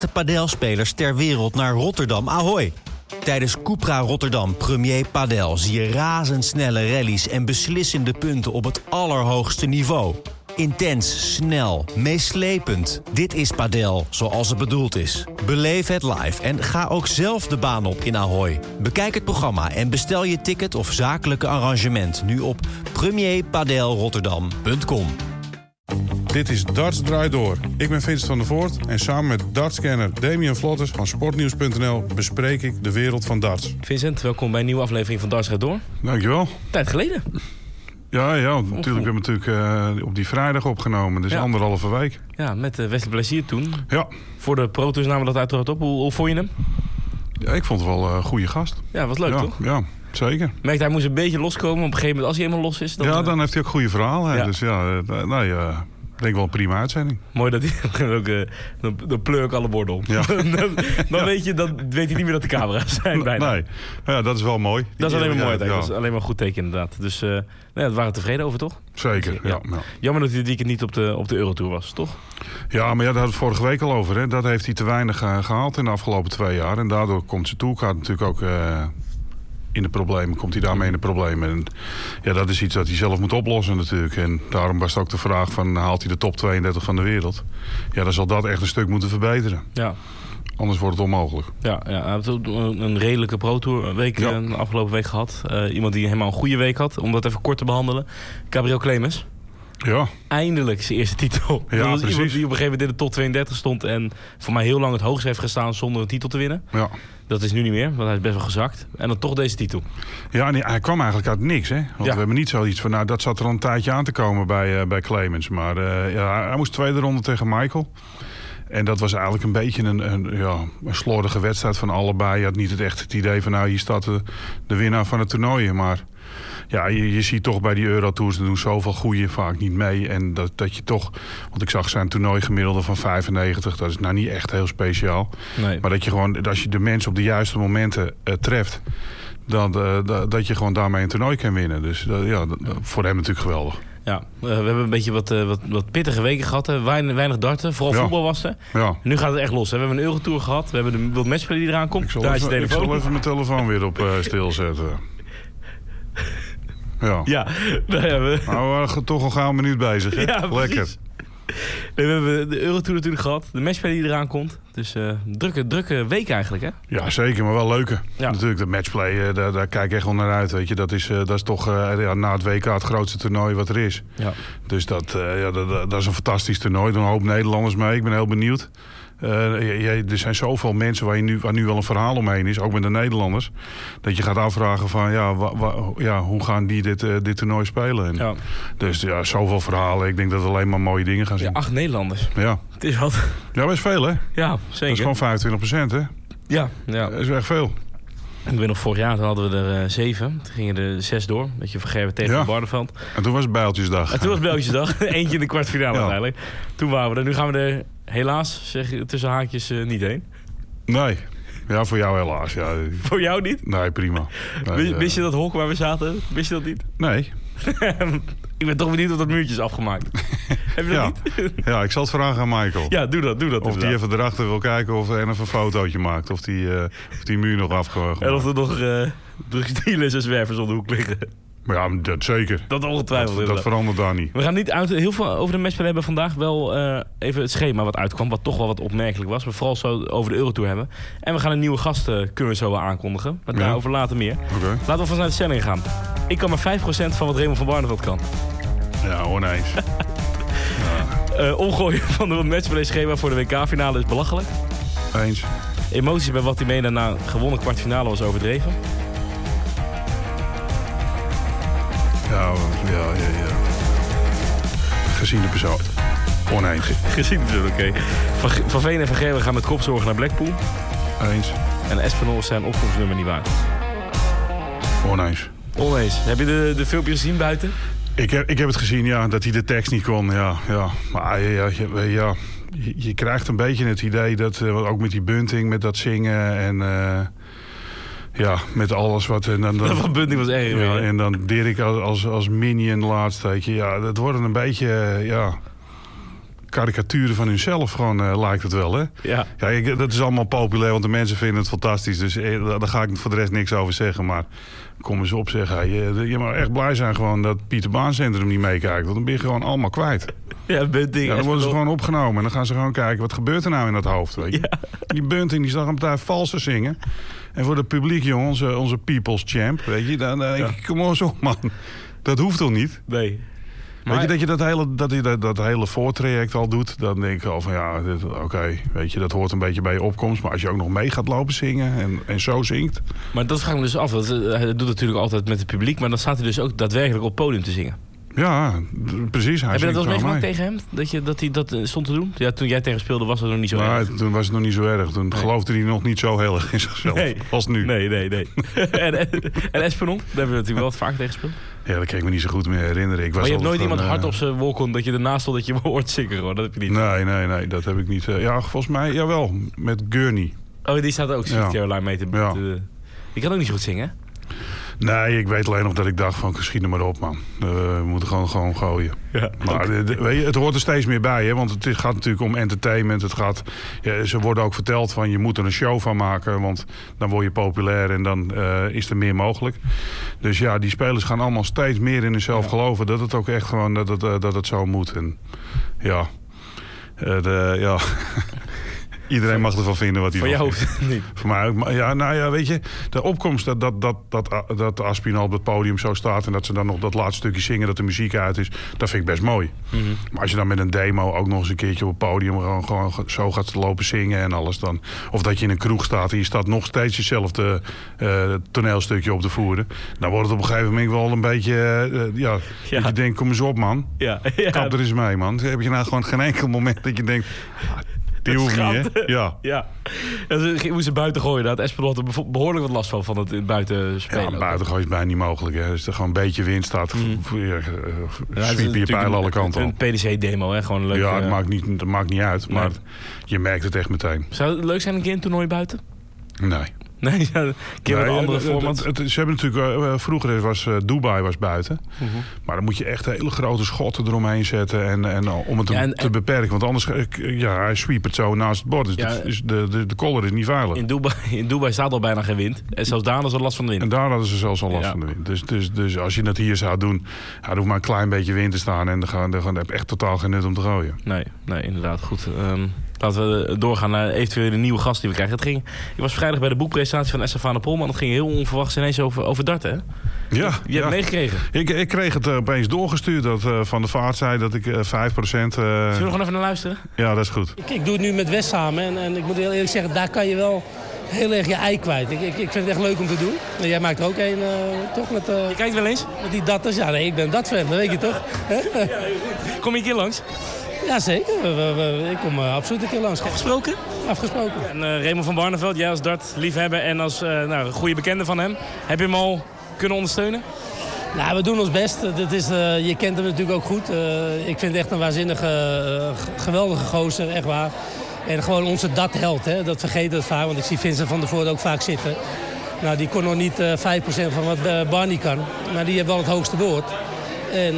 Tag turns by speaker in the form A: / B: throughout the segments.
A: de padelspelers ter wereld naar Rotterdam Ahoy. Tijdens Cupra Rotterdam Premier Padel zie je razendsnelle rallies en beslissende punten op het allerhoogste niveau. Intens, snel, meeslepend. Dit is padel zoals het bedoeld is. Beleef het live en ga ook zelf de baan op in Ahoy. Bekijk het programma en bestel je ticket of zakelijke arrangement nu op premierpadelrotterdam.com.
B: Dit is Darts Draait Door. Ik ben Vincent van der Voort en samen met dartscanner Damian Vlotters van sportnieuws.nl bespreek ik de wereld van darts.
C: Vincent, welkom bij een nieuwe aflevering van Darts Draait Door.
B: Dankjewel.
C: Tijd geleden.
B: Ja, natuurlijk. We hebben natuurlijk op die vrijdag opgenomen, dus 1,5 week.
C: Ja, met Wesley Blazier toen.
B: Ja.
C: Voor de Pro Tours namen we dat uiteraard op. Hoe vond je hem?
B: Ja, ik vond het wel een goede gast.
C: Ja, was leuk toch?
B: Ja, zeker.
C: Merkte hij moest een beetje loskomen. Op een gegeven moment, als hij helemaal los is...
B: Dan heeft hij ook goede verhalen. Ja. Dus ik denk wel een prima uitzending.
C: Mooi dat hij ook... Dan pleur ik alle borden om. Ja. dan weet hij niet meer dat de camera's zijn bijna.
B: Nee, ja, dat is wel mooi.
C: Dat is alleen maar mooi. Ja. Dat is alleen maar een goed teken inderdaad. Dus daar waren we tevreden over, toch?
B: Zeker, ja.
C: Jammer dat hij dit weekend niet op de Eurotour was, toch?
B: Ja, maar daar hadden we het vorige week al over. Hè. Dat heeft hij te weinig gehaald in de afgelopen 2 jaar. En daardoor komt zijn tourcard natuurlijk ook... in de problemen, komt hij daarmee in de problemen. En ja, dat is iets dat hij zelf moet oplossen natuurlijk. En daarom was het ook de vraag van, haalt hij de top 32 van de wereld? Ja, dan zal dat echt een stuk moeten verbeteren. Ja. Anders wordt het onmogelijk. Ja,
C: hij heeft een redelijke Pro-Tour week de afgelopen week gehad. Iemand die helemaal een goede week had, om dat even kort te behandelen. Gabriel Clemens.
B: Ja.
C: Eindelijk zijn eerste titel.
B: Ja,
C: dat was
B: precies.
C: Iemand die op een gegeven moment in de top 32 stond en voor mij heel lang het hoogst heeft gestaan zonder een titel te winnen. Ja. Dat is nu niet meer, want hij is best wel gezakt. En dan toch deze titel.
B: Ja, en hij kwam eigenlijk uit niks. Hè? Want we hebben niet zoiets van, dat zat er al een tijdje aan te komen bij Clemens. Maar hij moest tweede ronde tegen Michael. En dat was eigenlijk een beetje een slordige wedstrijd van allebei. Je had niet echt het idee van, hier staat de winnaar van het toernooi. Maar ja, je ziet toch bij die Eurotours, er doen zoveel goeie vaak niet mee. En dat je toch, want ik zag zijn toernooigemiddelde van 95, dat is nou niet echt heel speciaal. Nee. Maar dat je gewoon, als je de mensen op de juiste momenten treft, dat je gewoon daarmee een toernooi kan winnen. Dus voor hem natuurlijk geweldig.
C: Ja, we hebben een beetje wat pittige weken gehad. Hè. Weinig darten, vooral voetbal was er. Ja. Nu gaat het echt los. Hè. We hebben een Eurotour gehad. We hebben de World Matchplay die eraan komt.
B: Ik zal even mijn telefoon weer op stilzetten. Ja. We waren toch al gauw een minuut bezig. Hè? Ja, lekker.
C: We hebben de Eurotour natuurlijk gehad. De matchplay die eraan komt. Dus drukke week eigenlijk, hè?
B: Ja, zeker. Maar wel leuke. Ja. Natuurlijk, de matchplay, daar kijk ik echt wel naar uit. Weet je. Dat is toch na het WK het grootste toernooi wat er is. Ja. Dus dat is een fantastisch toernooi. Er een hoop Nederlanders mee. Ik ben heel benieuwd. Er zijn zoveel mensen waar nu wel een verhaal omheen is, ook met de Nederlanders, dat je gaat afvragen van hoe gaan die dit toernooi spelen? En dus zoveel verhalen. Ik denk dat we alleen maar mooie dingen gaan zien.
C: Ja, 8 Nederlanders.
B: Ja.
C: Het is wat.
B: Ja, best veel, hè?
C: Ja, zeker.
B: Dat is gewoon 25%, hè?
C: Ja.
B: Dat is echt veel.
C: Ik weet nog, vorig jaar hadden we er 7. Toen gingen er 6 door. Dat je vergeven tegen de Barneveld.
B: En toen was het Bijltjesdag. Eentje in de kwartfinale uiteindelijk. Toen waren we er. Nu gaan we er helaas, zeg tussen haakjes, niet heen. Nee. Ja, voor jou helaas. Ja.
C: Voor jou niet?
B: Nee, prima. Nee,
C: wist je dat hok waar we zaten? Wist je dat niet?
B: Nee.
C: Ik ben toch benieuwd of dat muurtje is afgemaakt. Heb je dat niet?
B: Ja, ik zal het vragen aan Michael.
C: Ja, doe dat.
B: Of die even erachter wil kijken of hij even een fotootje maakt. Of die muur nog afgemaakt.
C: En of er nog drugsdealers en zwervers om de hoek liggen.
B: Ja, dat zeker.
C: Dat ongetwijfeld.
B: Dat verandert daar niet.
C: We gaan niet heel veel over de matchplay hebben vandaag. Wel even het schema wat uitkwam. Wat toch wel wat opmerkelijk was. We vooral zo over de Eurotour hebben. En we gaan een nieuwe gast kunnen zo aankondigen. Maar daarover later meer.
B: Okay.
C: Laten we vast naar de stelling gaan. Ik kan maar 5% van wat Raymond van Barneveld kan.
B: Ja, oneens.
C: Omgooien van de matchplay schema voor de WK-finale is belachelijk.
B: Eens.
C: Emoties bij wat hij meende na gewonnen kwartfinale was overdreven.
B: Ja. Gezien de persoon. Oneens.
C: Gezien de persoon, oké. Van Veen en Van Gerwen gaan met kopzorgen naar Blackpool.
B: Eens.
C: En Espinol is zijn opvoedingsnummer niet waard.
B: Oneens.
C: Heb je de filmpjes gezien buiten?
B: Ik heb het gezien, dat hij de tekst niet kon. Ja. Maar je krijgt een beetje het idee dat, ook met die bunting, met dat zingen en... met alles wat... En dan,
C: van Bunting was erg.
B: Ja, en dan Dirk als minion laatst, weet je. Ja, dat wordt een beetje, karikaturen van hunzelf gewoon lijkt het wel, hè?
C: Ja.
B: Ja, dat is allemaal populair, want de mensen vinden het fantastisch. Dus daar ga ik voor de rest niks over zeggen. Maar kom eens op zeggen. Je mag echt blij zijn gewoon dat Pieter Baan Centrum niet meekijkt. Want dan ben je gewoon allemaal kwijt.
C: Ja, Bunting.
B: Ja, dan worden ze gewoon opgenomen. En dan gaan ze gewoon kijken, wat gebeurt er nou in dat hoofd? Weet je?
C: Ja.
B: Die Bunting, die zag een partij valse zingen. En voor het publiek, jongen, onze people's champ. Weet je, dan denk ik, kom eens op, man. Dat hoeft toch niet?
C: Nee.
B: Maar weet je dat je dat hele voortraject al doet, dan denk ik al van ja, oké, weet je, dat hoort een beetje bij je opkomst. Maar als je ook nog mee gaat lopen zingen en zo zingt. Maar
C: dat vraag ik me dus af. Hij doet natuurlijk altijd met het publiek, maar dan staat hij dus ook daadwerkelijk op het podium te zingen.
B: Ja, precies.
C: Heb je dat wel eens meegemaakt tegen hem? Dat hij dat stond te doen? Ja, toen jij tegen speelde was het nog niet zo erg.
B: Toen was het nog niet zo erg. Toen geloofde hij nog niet zo heel erg in zichzelf.
C: Nee.
B: Als nu.
C: Nee. en Espenon? Daar hebben we natuurlijk wel wat vaak tegen gespeeld.
B: Ja, dat kan ik me niet zo goed meer herinneren.
C: Maar je hebt nooit iemand hard op zijn wol kon dat je ernaast stond dat je hoort zingen hoor. Dat heb je niet.
B: Nee, dat heb ik niet. Ja, volgens mij, jawel, met Gurney.
C: Oh, die staat ook Sweet Caroline mee te...
B: Ja.
C: Die kan ook niet zo goed zingen,
B: Nee, ik weet alleen nog dat ik dacht van schiet er maar op, man. We moeten gewoon gooien.
C: Ja,
B: maar weet je, het hoort er steeds meer bij, hè? Want het gaat natuurlijk om entertainment. Ze worden ook verteld van je moet er een show van maken, want dan word je populair en dan is er meer mogelijk. Dus ja, die spelers gaan allemaal steeds meer in zichzelf geloven dat het ook echt gewoon dat het zo moet. En ja, iedereen mag ervan vinden wat hij
C: van
B: van
C: vindt. Niet.
B: Voor mij ook. Ja, nou ja, weet je, de opkomst dat Aspinall op het podium zo staat en dat ze dan nog dat laatste stukje zingen, dat de muziek uit is, dat vind ik best mooi. Mm-hmm. Maar als je dan met een demo ook nog eens een keertje op het podium gewoon zo gaat lopen zingen en alles dan, of dat je in een kroeg staat en je staat nog steeds jezelfde toneelstukje op te voeren, dan wordt het op een gegeven moment wel een beetje, dat je denkt, kom eens op, man.
C: Ja.
B: Kap er eens mee, man. Dan heb je nou gewoon geen enkel moment dat je denkt, die hoeft niet, hè? Ja.
C: Ze moesten buiten gooien. Daar had Espenol er behoorlijk wat last van het buiten spelen.
B: Ja, buiten gooien is bijna niet mogelijk. Hè. Als er gewoon een beetje wind staat, sweep je pijlen alle kanten op.
C: Een PDC-demo, hè? Gewoon leuk.
B: Ja, dat maakt niet uit. Maar je merkt het echt meteen.
C: Zou het leuk zijn een keer een toernooi buiten?
B: Nee.
C: Nee, een keer een andere format.
B: Ze hebben natuurlijk vroeger was Dubai was buiten. Uh-huh. Maar dan moet je echt hele grote schotten eromheen zetten en om het te beperken. Want anders hij sweept het zo naast het bord. Dus de collar is niet veilig.
C: In Dubai staat al bijna geen wind. En zelfs daar hadden ze last van de wind.
B: En daar hadden ze zelfs al last van de wind. Dus als je dat hier zou doen, er hoeft maar een klein beetje wind te staan. En dan heb je echt totaal geen nut om te gooien.
C: Nee, inderdaad. Goed. Laten we doorgaan naar eventueel de nieuwe gast die we krijgen. Ik was vrijdag bij de boekpresentatie van Estefane Polman. Dat ging heel onverwachts ineens over darten, hè?
B: Ja.
C: Je hebt het meegekregen.
B: Ik kreeg het opeens doorgestuurd dat Van der Vaart zei dat ik 5%... Zullen
C: we gewoon even naar luisteren?
B: Ja, dat is goed.
D: Ik doe het nu met Wes samen en ik moet heel eerlijk zeggen, daar kan je wel heel erg je ei kwijt. Ik vind het echt leuk om te doen. En jij maakt er ook een, toch? Met,
C: je kijkt wel eens?
D: Met die datters. Ja, nee, ik ben dat fan, dat weet je toch?
C: Kom je een keer langs?
D: Ja, zeker. Ik kom absoluut een keer langs.
C: Afgesproken?
D: Afgesproken.
C: En Raymond van Barneveld, jij als dartliefhebber en als goede bekende van hem. Heb je hem al kunnen ondersteunen?
D: Nou, we doen ons best. Je kent hem natuurlijk ook goed. Ik vind het echt een waanzinnige, geweldige gozer, echt waar. En gewoon onze dartheld, hè. Dat vergeet het vaak, want ik zie Vincent van der Voort ook vaak zitten. Nou, die kon nog niet 5% van wat Barney kan. Maar die heeft wel het hoogste woord. En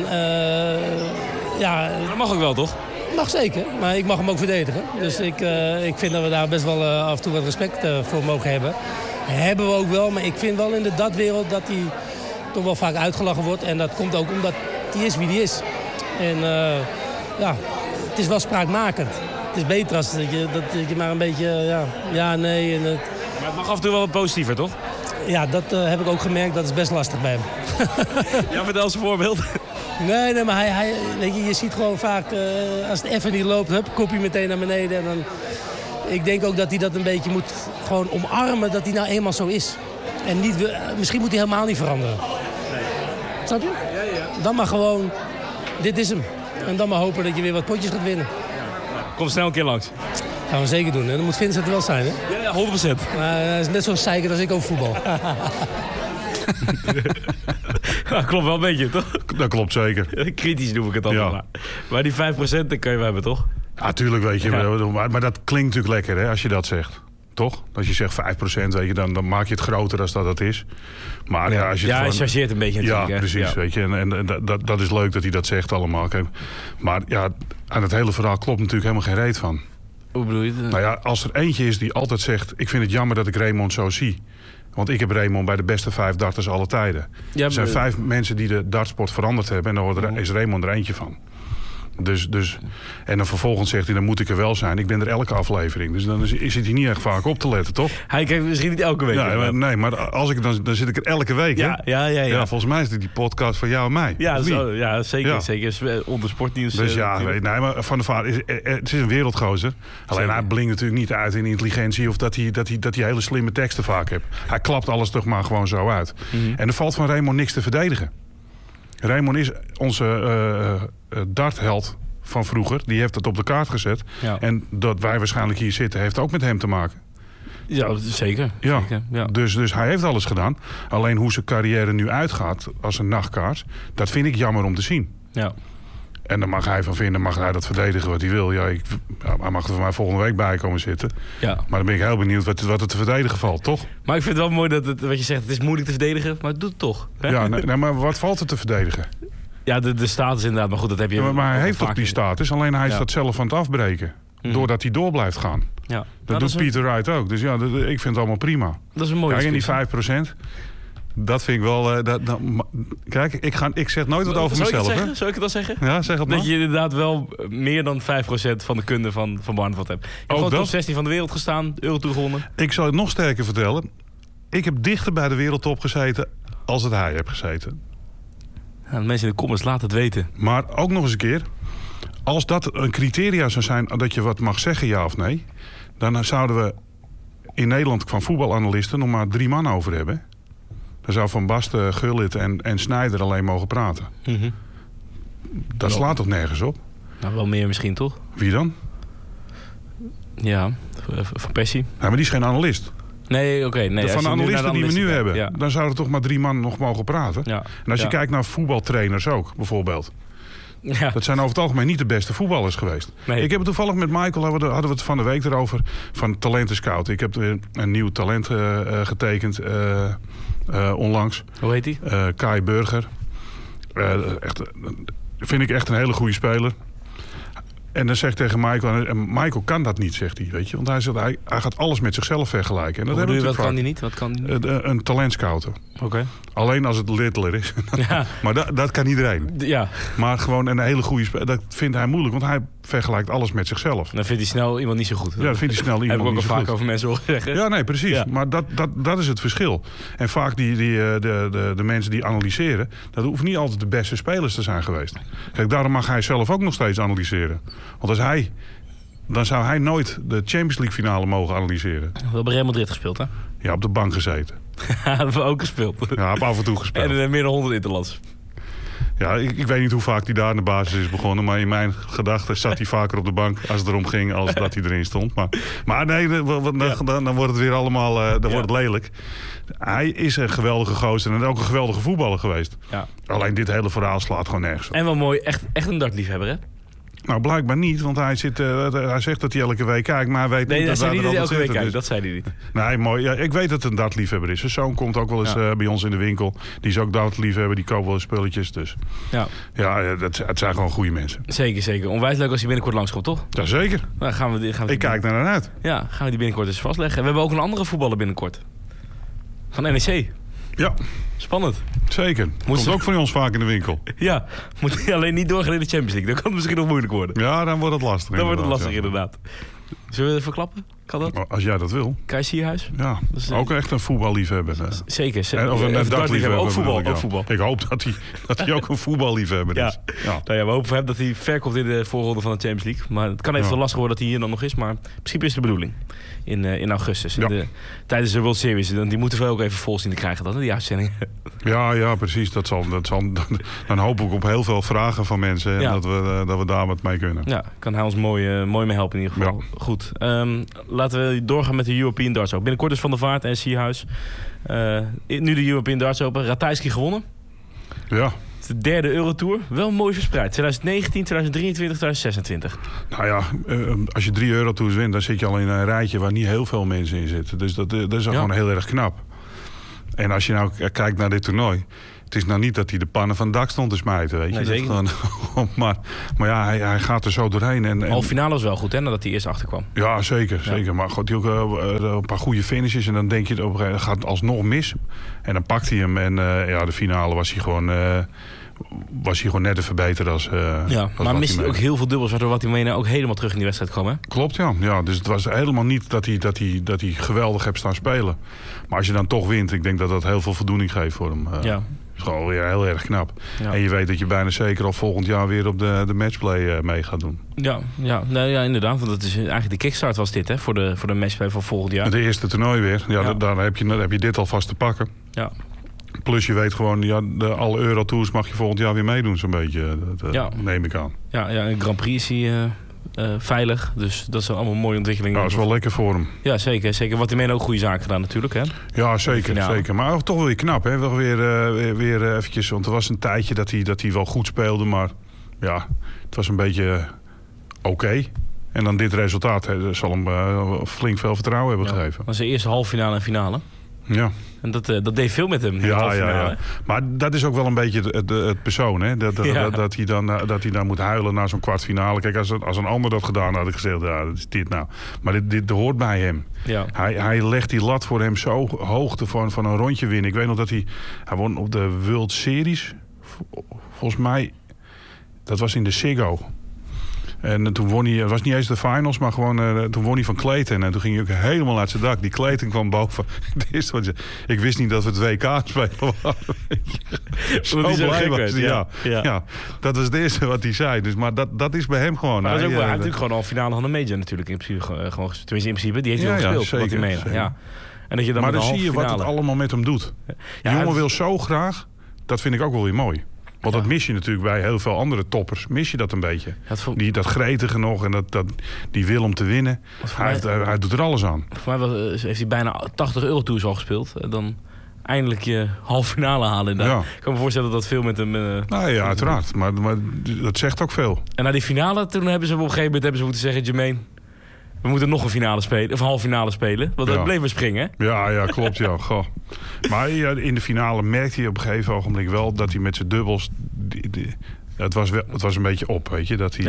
C: dat mag ook wel, toch?
D: Mag zeker, maar ik mag hem ook verdedigen. Dus ik vind dat we daar best wel af en toe wat respect voor mogen hebben. Hebben we ook wel, maar ik vind wel in de dartwereld dat hij toch wel vaak uitgelachen wordt. En dat komt ook omdat hij is wie hij is. En het is wel spraakmakend. Het is beter als dat je maar een beetje nee. En
C: maar het mag af en toe wel wat positiever, toch?
D: Ja, dat heb ik ook gemerkt. Dat is best lastig bij hem.
C: Ja, vertel eens een voorbeeld.
D: Nee, maar weet je ziet gewoon vaak, als het even niet loopt, kopje meteen naar beneden. En dan, ik denk ook dat hij dat een beetje moet gewoon omarmen, dat hij nou eenmaal zo is. En misschien moet hij helemaal niet veranderen. Nee. Snap je? Ja. Dan maar gewoon, dit is hem. En dan maar hopen dat je weer wat potjes gaat winnen.
C: Ja. Kom snel een keer langs.
D: Gaan we zeker doen. En dan moet Vincent er wel zijn, hè?
C: Ja, 100%.
D: Hij is net zo zeker als ik over voetbal.
C: Dat klopt wel een beetje, toch?
B: Dat klopt zeker.
C: Kritisch noem ik het allemaal. Ja. Maar die 5% kun je wel hebben, toch?
B: Ja, tuurlijk weet je. Ja. Maar dat klinkt natuurlijk lekker, hè, als je dat zegt. Toch? Als je zegt 5%, weet je, dan maak je het groter dan dat is. Maar als je
C: hij chargeert een beetje natuurlijk.
B: Ja, precies. Weet je. En dat is leuk dat hij dat zegt allemaal. Kijk, maar aan het hele verhaal klopt natuurlijk helemaal geen reet van.
C: Hoe bedoel je?
B: Nou ja, als er eentje is die altijd zegt... ik vind het jammer dat ik Raymond zo zie. Want ik heb Raymond bij de beste 5 darters alle tijden. Ja, er zijn 5 mensen die de dartsport veranderd hebben... en daar is Raymond er eentje van. Dus, en dan vervolgens zegt hij, dan moet ik er wel zijn. Ik ben er elke aflevering. Dus dan zit hij niet echt vaak op te letten, toch?
C: Hij kijkt misschien niet elke week.
B: Ja, nee, maar als ik dan zit ik er elke week. Ja, volgens mij is het die podcast van jou en mij.
C: Ja, zeker. Ja. Zeker onder sportnieuws.
B: Dus maar Van der Vaart het is een wereldgozer. Alleen hij blinkt natuurlijk niet uit in intelligentie... of dat hij hele slimme teksten vaak heeft. Hij klapt alles toch maar gewoon zo uit. Mm-hmm. En er valt van Raymond niks te verdedigen. Raymond is onze dartheld van vroeger. Die heeft het op de kaart gezet. Ja. En dat wij waarschijnlijk hier zitten, heeft ook met hem te maken.
C: Ja, zeker.
B: Ja.
C: Zeker, ja.
B: Dus hij heeft alles gedaan. Alleen hoe zijn carrière nu uitgaat als een nachtkaars... dat vind ik jammer om te zien.
C: Ja.
B: En dan mag hij van vinden, mag hij dat verdedigen wat hij wil. Hij mag er voor mij volgende week bij komen zitten. Ja. Maar dan ben ik heel benieuwd wat er te verdedigen valt, toch?
C: Maar ik vind het wel mooi dat wat je zegt, het is moeilijk te verdedigen, maar het doet het toch. Hè?
B: Ja, nee, maar wat valt er te verdedigen?
C: Ja, de status inderdaad, maar goed, dat heb je...
B: Maar hij heeft toch die status, alleen hij is dat zelf aan het afbreken. Doordat hij door blijft gaan. Ja. Dat doet Peter Wright ook. Dus ik vind het allemaal prima.
C: Dat is een mooie
B: kijk, en die 5%... Dat vind ik wel... kijk, ik zeg nooit wat over mezelf.
C: Zou ik het al zeggen?
B: Ja, zeg het maar.
C: Dat je inderdaad wel meer dan 5% van de kunde van Barneveld hebt. Ik heb gewoon top 16 van de wereld gestaan, Eurotour gewonnen.
B: Ik zal het nog sterker vertellen. Ik heb dichter bij de wereldtop gezeten als het hij heeft gezeten.
C: Ja, de mensen in de comments laten het weten.
B: Maar ook nog eens een keer... Als dat een criteria zou zijn dat je wat mag zeggen, ja of nee... dan zouden we in Nederland van voetbalanalisten nog maar 3 man over hebben... Dan zou Van Basten, Gullit en Sneijder alleen mogen praten. Mm-hmm. Dat slaat toch nergens op?
C: Nou, wel meer misschien, toch?
B: Wie dan?
C: Ja, Van Persie.
B: Ja, maar die is geen analist.
C: Nee, oké. Nee,
B: van de analisten die we nu hebben, dan zouden toch maar 3 man nog mogen praten. Ja. En als je kijkt naar voetbaltrainers ook, bijvoorbeeld. Ja. Dat zijn over het algemeen niet de beste voetballers geweest. Nee. Ik heb het toevallig met Michael, hadden we het van de week erover, van Talenten Scout. Ik heb een nieuw talent getekend onlangs.
C: Hoe heet hij?
B: Kai Burger. Vind ik echt een hele goede speler. En dan zegt tegen Michael... En Michael kan dat niet, zegt hij. Weet je? Want hij zegt, hij gaat alles met zichzelf vergelijken. En dat
C: wat kan hij niet? Wat kan hij niet?
B: Een talentscouten.
C: Okay.
B: Alleen als het Littler is.
C: Ja.
B: Maar dat kan iedereen.
C: Ja.
B: Maar gewoon een hele goede speler. Dat vindt hij moeilijk. Want hij vergelijkt alles met zichzelf.
C: Dan vindt hij snel iemand niet zo goed.
B: Ja, dan vindt hij snel iemand niet zo goed.
C: Heb ik ook al vaak over mensen horen zeggen.
B: Ja, nee, precies. Ja. Maar dat is het verschil. En vaak de mensen die analyseren... dat hoeven niet altijd de beste spelers te zijn geweest. Kijk, daarom mag hij zelf ook nog steeds analyseren. Want dan zou hij nooit de Champions League finale mogen analyseren.
C: We hebben Real Madrid gespeeld, hè?
B: Ja, op de bank gezeten.
C: Hebben we ook gespeeld.
B: Ja, heb af en toe gespeeld.
C: En meer dan 100 interlands.
B: Ja, ik weet niet hoe vaak hij daar in de basis is begonnen. Maar in mijn gedachten zat hij vaker op de bank als het erom ging als dat hij erin stond. Maar nee, dan wordt het weer allemaal wordt het lelijk. Hij is een geweldige gozer en ook een geweldige voetballer geweest. Ja. Alleen dit hele verhaal slaat gewoon nergens op.
C: En wel mooi, echt een dartliefhebber, hè?
B: Nou, blijkbaar niet, want hij zegt dat hij elke week kijkt, maar hij weet niet dat wij er altijd
C: elke week
B: zitten.
C: Dat zei hij niet.
B: Nee, mooi. Ja, ik weet dat het een dartliefhebber is. Zijn zoon komt ook wel eens bij ons in de winkel. Die is ook dartliefhebber, die koopt wel eens spulletjes. Dus het zijn gewoon goede mensen.
C: Zeker. Onwijs leuk als hij binnenkort langskomt, toch?
B: Jazeker.
C: Nou, gaan we
B: ik kijk naar uit.
C: Ja, gaan we die binnenkort eens vastleggen. We hebben ook een andere voetballer binnenkort. Van NEC.
B: Ja.
C: Spannend.
B: Zeker. Komt ook van ons vaak in de winkel.
C: Ja, moet hij alleen niet doorgaan in de Champions League. Dan kan het misschien nog moeilijk worden.
B: Ja, dan wordt het lastig.
C: Inderdaad. Zullen we het verklappen? Kan dat?
B: Als jij dat wil.
C: Kai Sierhuis?
B: Ja, ook echt een voetballiefhebber.
C: Zeker.
B: Of een dartliefhebber.
C: Ook voetbal.
B: Ik hoop dat hij ook een voetballiefhebber is.
C: Ja. Nou ja, we hopen voor hem dat hij ver komt in de voorronde van de Champions League. Maar het kan even lastig worden dat hij hier dan nog is. Maar in principe is de bedoeling. In augustus. Ja. Tijdens de World Series. Die moeten we ook even vol zien te krijgen dan, die uitzendingen.
B: Ja, precies. Dan hoop ik op heel veel vragen van mensen. En dat we daar wat mee kunnen.
C: Ja, kan hij ons mooi mee helpen in ieder geval. Ja. Goed. Laten we doorgaan met de European Darts Open. Binnenkort is Van der Vaart en Sierhuis. Nu de European Darts Open. Ratajski gewonnen.
B: Ja.
C: De derde Eurotour. Wel mooi verspreid. 2019, 2023, 2026.
B: Nou ja, als je 3 Eurotours wint, dan zit je al in een rijtje waar niet heel veel mensen in zitten. Dus dat is gewoon heel erg knap. En als je nou kijkt naar dit toernooi, het is nou niet dat hij de pannen van het dak stond te smijten, weet je.
C: Nee, zeker.
B: Dat gewoon, maar ja, hij gaat er zo doorheen. En
C: Halve finale was wel goed, hè, nadat hij eerst achterkwam.
B: Ja, zeker. Maar goed, hij ook een paar goede finishes en dan denk je, op een gegeven moment gaat het alsnog mis. En dan pakt hij hem en de finale was hij gewoon net te verbeterd als
C: maar miste hij ook heel veel dubbels, waardoor Watimena ook helemaal terug in die wedstrijd kwam, hè?
B: Klopt, ja. Dus het was helemaal niet dat hij geweldig heeft staan spelen. Maar als je dan toch wint, ik denk dat dat heel veel voldoening geeft voor hem. Is gewoon weer heel erg knap. Ja. En je weet dat je bijna zeker al volgend jaar weer op de matchplay mee gaat doen.
C: Ja, inderdaad. Want dat is eigenlijk de kickstart was dit, hè? Voor de matchplay van volgend jaar.
B: Het eerste toernooi weer. Daar heb je dit alvast te pakken.
C: Ja.
B: Plus je weet gewoon, alle Eurotours mag je volgend jaar weer meedoen, zo'n beetje. Dat neem ik aan.
C: Ja, en Grand Prix is hij veilig. Dus dat zijn allemaal mooie ontwikkelingen.
B: Ja, dat is wel lekker voor hem.
C: Ja, zeker. Watimena ook goede zaken gedaan natuurlijk, hè?
B: Ja, zeker. Maar toch wel weer knap, hè? Wel weer eventjes, want er was een tijdje dat hij wel goed speelde. Maar ja, het was een beetje oké. En dan dit resultaat zal hem flink veel vertrouwen hebben gegeven.
C: Dat was zijn eerste halve finale en finale.
B: Ja.
C: En dat deed veel met hem.
B: Ja. Maar dat is ook wel een beetje het persoon, hè? Dat hij dan moet huilen na zo'n kwartfinale. Kijk, als een ander dat gedaan had ik gezegd, ja, dat is dit nou. Maar dit hoort bij hem.
C: Ja.
B: Hij legt die lat voor hem zo hoog van een rondje winnen. Ik weet nog dat hij won op de World Series. Volgens mij, dat was in de Ziggo. En toen won hij, het was niet eens de finals, maar gewoon toen won hij van Clayton. En toen ging hij ook helemaal uit zijn dak. Die Clayton kwam boven. Ik wist niet dat we het WK spelen waren. Zo blij was hij. Ja, dat was het eerste wat hij zei. Dus, maar dat is bij hem gewoon.
C: Maar hij heeft natuurlijk gewoon al finale van de major natuurlijk. In principe, tenminste in principe. Die heeft hij al gespeeld.
B: Zeker.
C: Ja. En dat je dan
B: maar dan zie je wat het allemaal met hem doet. Die jongen wil zo graag. Dat vind ik ook wel weer mooi. Want dat mis je natuurlijk bij heel veel andere toppers. Mis je dat een beetje. Dat gretige nog en die wil om te winnen. Hij doet er alles aan.
C: Voor mij heeft hij bijna 80 Eurotours al gespeeld. Dan eindelijk je halve finale halen. Ik kan me voorstellen dat veel met hem...
B: Nou ja, uiteraard. Maar dat zegt ook veel.
C: En na die finale, toen hebben ze op een gegeven moment moeten zeggen... Jermaine, we moeten nog een finale spelen, of een halve finale spelen. Want dat bleef maar springen.
B: Ja, klopt. Ja. Goh. Maar in de finale merkte hij op een gegeven ogenblik wel dat hij met zijn dubbels... Het was een beetje op, weet je. Dat hij...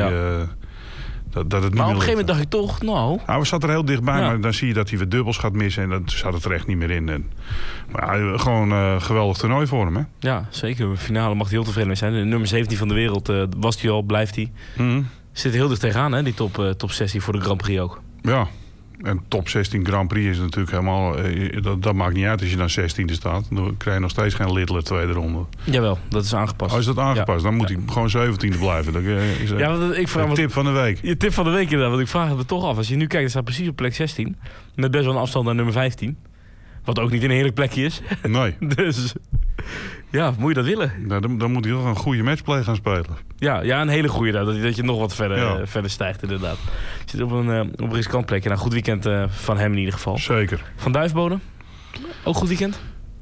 B: Dat het niet
C: maar op een gegeven moment dacht ik toch,
B: we zaten er heel dichtbij, maar dan zie je dat hij weer dubbels gaat missen. En dan zat het er echt niet meer in. Maar gewoon geweldig toernooi voor hem, hè?
C: Ja, zeker. De finale mag hij heel tevreden mee zijn. De nummer 17 van de wereld was hij al, blijft hij. Zit er heel dicht tegenaan, hè? Die top 16 voor de Grand Prix ook.
B: Ja. En top 16 Grand Prix is natuurlijk helemaal... Dat maakt niet uit als je dan 16e staat. Dan krijg je nog steeds geen Littler tweede ronde.
C: Jawel, dat is aangepast.
B: Is dat aangepast? Dan moet hij gewoon 17e blijven. Dat is
C: ik vraag
B: tip van de week.
C: Je tip van de week inderdaad. Want ik vraag me toch af. Als je nu kijkt, hij staat precies op plek 16. Met best wel een afstand naar nummer 15. Wat ook niet een heerlijk plekje is.
B: Nee.
C: Dus... Ja, moet je dat willen?
B: Nou, dan moet hij toch een goede matchplay gaan spelen.
C: Ja, een hele goede. Dat je nog wat verder stijgt inderdaad. Je zit op een riskant plekje. Nou, goed weekend van hem in ieder geval.
B: Zeker.
C: Van Duijfbode? Ook goed weekend?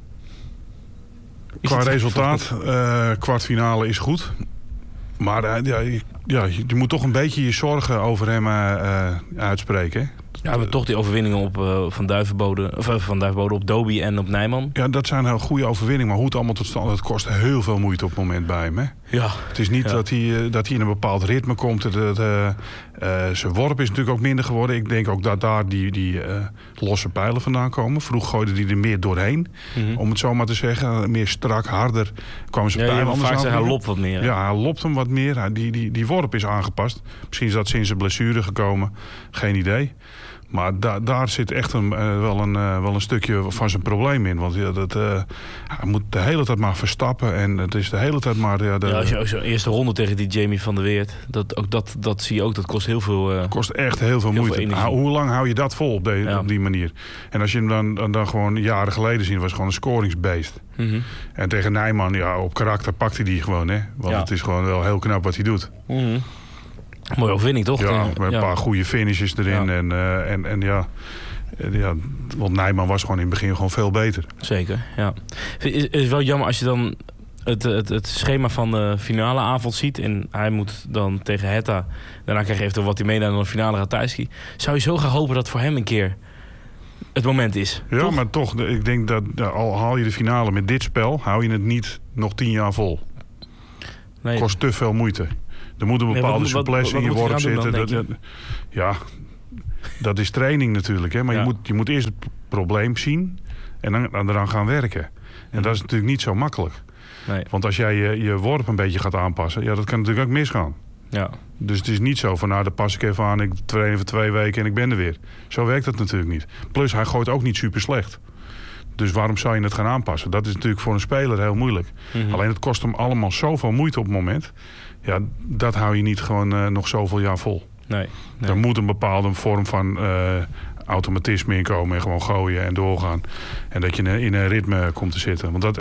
B: Qua resultaat, kwartfinale is goed. Maar je moet toch een beetje je zorgen over hem uitspreken, hè?
C: Ja, maar toch die overwinningen op van Duijfbode op Dobie en op Nijman.
B: Ja, dat zijn heel goede overwinningen. Maar hoe het allemaal tot stand, dat kost heel veel moeite op het moment bij hem. Hè?
C: Ja.
B: Het is niet dat hij in een bepaald ritme komt. Zijn worp is natuurlijk ook minder geworden. Ik denk ook dat daar die losse pijlen vandaan komen. Vroeg gooide hij er meer doorheen. Om het zo maar te zeggen. Meer strak, harder kwamen zijn pijlen anders aan.
C: Hij lopt wat meer. Hè?
B: Ja, hij lopt hem wat meer. Die worp is aangepast. Misschien is dat sinds zijn blessure gekomen. Geen idee. Maar daar zit echt wel een stukje van zijn probleem in. Want hij moet de hele tijd maar verstappen. En het is de hele tijd maar...
C: als je zo'n eerste ronde tegen die Jamie van der Weert... Dat zie je ook, dat kost heel veel...
B: kost echt heel veel moeite. Hoe lang hou je dat vol op die manier? En als je hem dan gewoon jaren geleden ziet... was het gewoon een scoringsbeest. En tegen Nijman, op karakter pakt hij die gewoon. Hè? Want het is gewoon wel heel knap wat hij doet.
C: Mooie overwinning, toch?
B: Ja, met een paar goede finishes erin. Ja. Want Nijman was gewoon in het begin gewoon veel beter.
C: Zeker, ja. Het is wel jammer als je dan het schema van de finale avond ziet... en hij moet dan tegen Hertha... daarna krijg je eventueel wat hij mee naar de finale gaat thuis... zou je zo graag hopen dat voor hem een keer het moment is.
B: Ja,
C: toch?
B: Maar toch, ik denk dat al haal je de finale met dit spel... hou je het niet nog 10 jaar vol.
C: Nee.
B: Kost te veel moeite. Er moet een bepaalde souplesse in je worp zitten. Ja, dat is training natuurlijk. Hè? Maar je moet eerst het probleem zien... en dan eraan gaan werken. En dat is natuurlijk niet zo makkelijk.
C: Nee.
B: Want als jij je worp een beetje gaat aanpassen... ja, dat kan natuurlijk ook misgaan.
C: Ja.
B: Dus het is niet zo van... nou, dan pas ik even aan, ik train voor 2 weken en ik ben er weer. Zo werkt dat natuurlijk niet. Plus, hij gooit ook niet super slecht. Dus waarom zou je het gaan aanpassen? Dat is natuurlijk voor een speler heel moeilijk. Mm-hmm. Alleen het kost hem allemaal zoveel moeite op het moment. Ja, dat hou je niet gewoon nog zoveel jaar vol.
C: Nee.
B: Er moet een bepaalde vorm van... automatisme inkomen en gewoon gooien en doorgaan. En dat je in een ritme komt te zitten. Want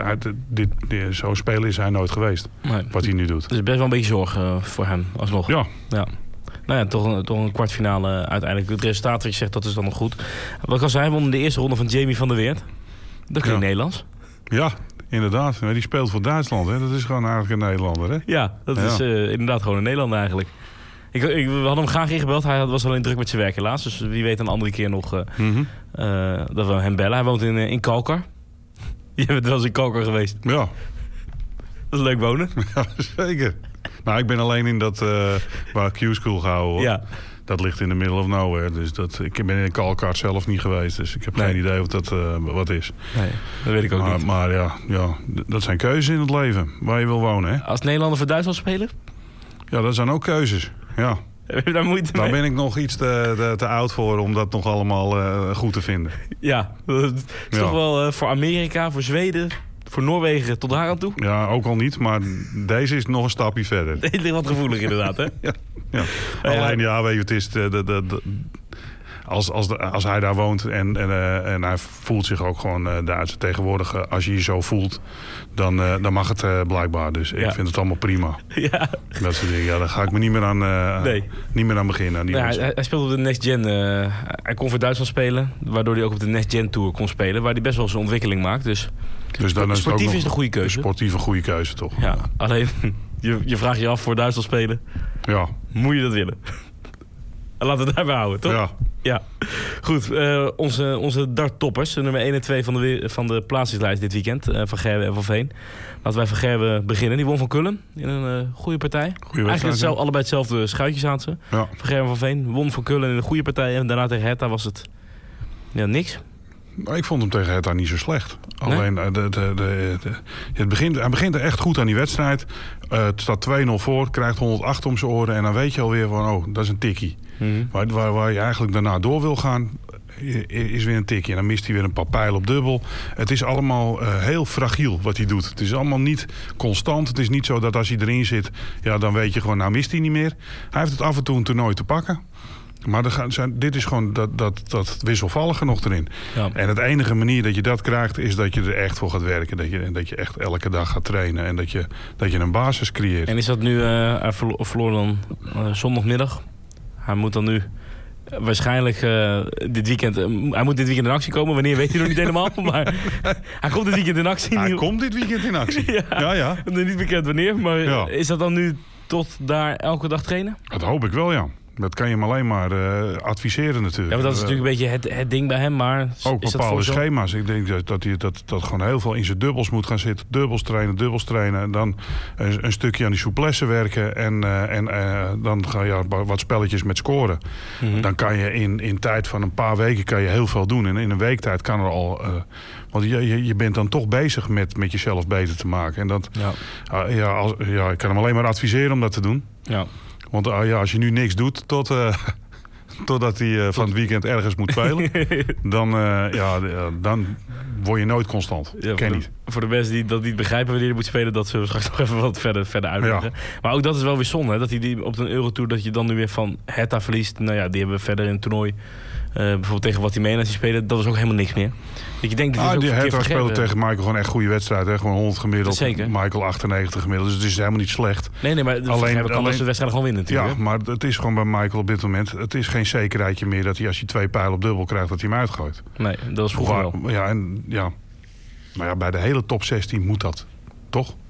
B: zo'n speler is hij nooit geweest. Nee. Wat hij nu doet.
C: Dus best wel een beetje zorgen voor hem alsnog.
B: Ja.
C: Nou ja, toch een kwartfinale uiteindelijk. Het resultaat wat je zegt, dat is dan nog goed. Wat ik al zei, won de eerste ronde van Jamie van der Weert. Dat klinkt Nederlands.
B: Ja, inderdaad. Die speelt voor Duitsland. Hè? Dat is gewoon eigenlijk een Nederlander. Hè?
C: Ja, dat is inderdaad gewoon een Nederlander eigenlijk. We hadden hem graag ingebeld. Hij was alleen druk met zijn werk helaas. Dus wie weet een andere keer nog dat we hem bellen. Hij woont in Kalkar. Je bent wel eens in Kalkar geweest.
B: Ja.
C: Dat is leuk wonen.
B: Ja, zeker. Nou, ik ben alleen in dat waar Q-School gehouden hoor. Ja. Dat ligt in the middle of nowhere. Dus ik ben in Kalkar zelf niet geweest. Dus ik heb geen idee of dat wat is.
C: Nee, dat weet ik ook niet.
B: Maar ja, dat zijn keuzes in het leven. Waar je wil wonen. Hè?
C: Als Nederlander voor Duitsland spelen?
B: Ja, dat zijn ook keuzes. Ja.
C: Heb je daar moeite mee?
B: Daar ben ik nog iets te oud voor om dat nog allemaal goed te vinden.
C: Ja, dat is toch wel voor Amerika, voor Zweden, voor Noorwegen tot daar aan toe?
B: Ja, ook al niet, maar deze is nog een stapje verder.
C: Deze ligt wat gevoelig inderdaad, hè?
B: ja. Alleen, weet je, het is... Als hij daar woont en hij voelt zich ook gewoon Duits. Tegenwoordig, als je je zo voelt, dan mag het blijkbaar. Dus ik vind het allemaal prima. Ja. Dat soort dingen. Ja, daar ga ik me niet meer aan beginnen.
C: Hij speelde op de Next Gen. Hij kon voor Duitsland spelen, waardoor hij ook op de Next Gen Tour kon spelen. Waar hij best wel zijn ontwikkeling maakt. Dus dan sportief is de goede keuze.
B: Sportief een goede keuze, toch?
C: Ja, alleen je vraagt je af voor Duitsland spelen.
B: Ja.
C: Moet je dat willen? Laten we het daarbij houden, toch? Ja. Goed, onze darttoppers, nummer 1 en 2 van de plaatsingslijst dit weekend, Van Gerwen en Van Veen. Laten wij Van Gerwen beginnen. Die won van Kullen in een goede partij. Eigenlijk allebei hetzelfde schuitjes aan ze. Ja. Van Gerwen en Van Veen won van Kullen in een goede partij. En daarna tegen Hertha was het niks.
B: Ik vond hem tegen Hertha niet zo slecht. Nee? Alleen, hij begint er echt goed aan die wedstrijd. Het staat 2-0 voor, krijgt 108 om zijn oren. En dan weet je alweer van, dat is een tikkie. Mm-hmm. Waar je eigenlijk daarna door wil gaan, is weer een tikkie. En dan mist hij weer een paar pijlen op dubbel. Het is allemaal heel fragiel wat hij doet. Het is allemaal niet constant. Het is niet zo dat als hij erin zit, dan weet je gewoon, nou mist hij niet meer. Hij heeft het af en toe een toernooi te pakken. Maar dit is gewoon dat wisselvallige nog erin. Ja. En het enige manier dat je dat krijgt, is dat je er echt voor gaat werken. Dat je echt elke dag gaat trainen. En dat je een basis creëert.
C: En is dat nu, hij verloor dan zondagmiddag. Hij moet dan nu waarschijnlijk dit weekend... hij moet dit weekend in actie komen. Wanneer weet hij nog niet helemaal. Maar hij komt dit weekend in actie.
B: Hij komt dit weekend in actie. Ja.
C: Niet bekend wanneer. Maar is dat dan nu tot daar elke dag trainen?
B: Dat hoop ik wel, ja. Dat kan je hem alleen maar adviseren natuurlijk.
C: Ja, maar dat is natuurlijk een beetje het ding bij hem. Maar
B: ook bepaalde schema's. Ik denk dat hij dat gewoon heel veel in zijn dubbels moet gaan zitten. Dubbels trainen. En dan een stukje aan die souplesse werken. En dan ga je wat spelletjes met scoren. Mm-hmm. Dan kan je in tijd van een paar weken kan je heel veel doen. En in een weektijd kan er al... want je bent dan toch bezig met jezelf beter te maken. En dat, ik kan hem alleen maar adviseren om dat te doen. Ja. Want als je nu niks doet totdat hij van het weekend ergens moet spelen... dan word je nooit constant. Ja, ken niet.
C: Voor de mensen die dat niet begrijpen wanneer hij moet spelen... dat zullen we straks nog even wat verder uitleggen. Ja. Maar ook dat is wel weer zonde, hè, dat hij op een Eurotour... dat je dan nu weer van Hertha verliest. Nou ja, die hebben we verder in het toernooi... bijvoorbeeld tegen Watimena die spelen, dat was ook helemaal niks meer. Dat je denkt, dat
B: die Hertha speelde tegen Michael gewoon echt goede wedstrijd. Hè? Gewoon 100 gemiddeld,
C: zeker.
B: Michael 98 gemiddeld. Dus het is helemaal niet slecht.
C: Nee, maar alleen kan de wedstrijd gewoon winnen natuurlijk.
B: Ja, maar het is gewoon bij Michael op dit moment... het is geen zekerheidje meer dat hij als hij 2 pijlen op dubbel krijgt... dat hij hem uitgooit.
C: Nee, dat was vroeger wel.
B: Maar bij de hele top 16 moet dat. Toch?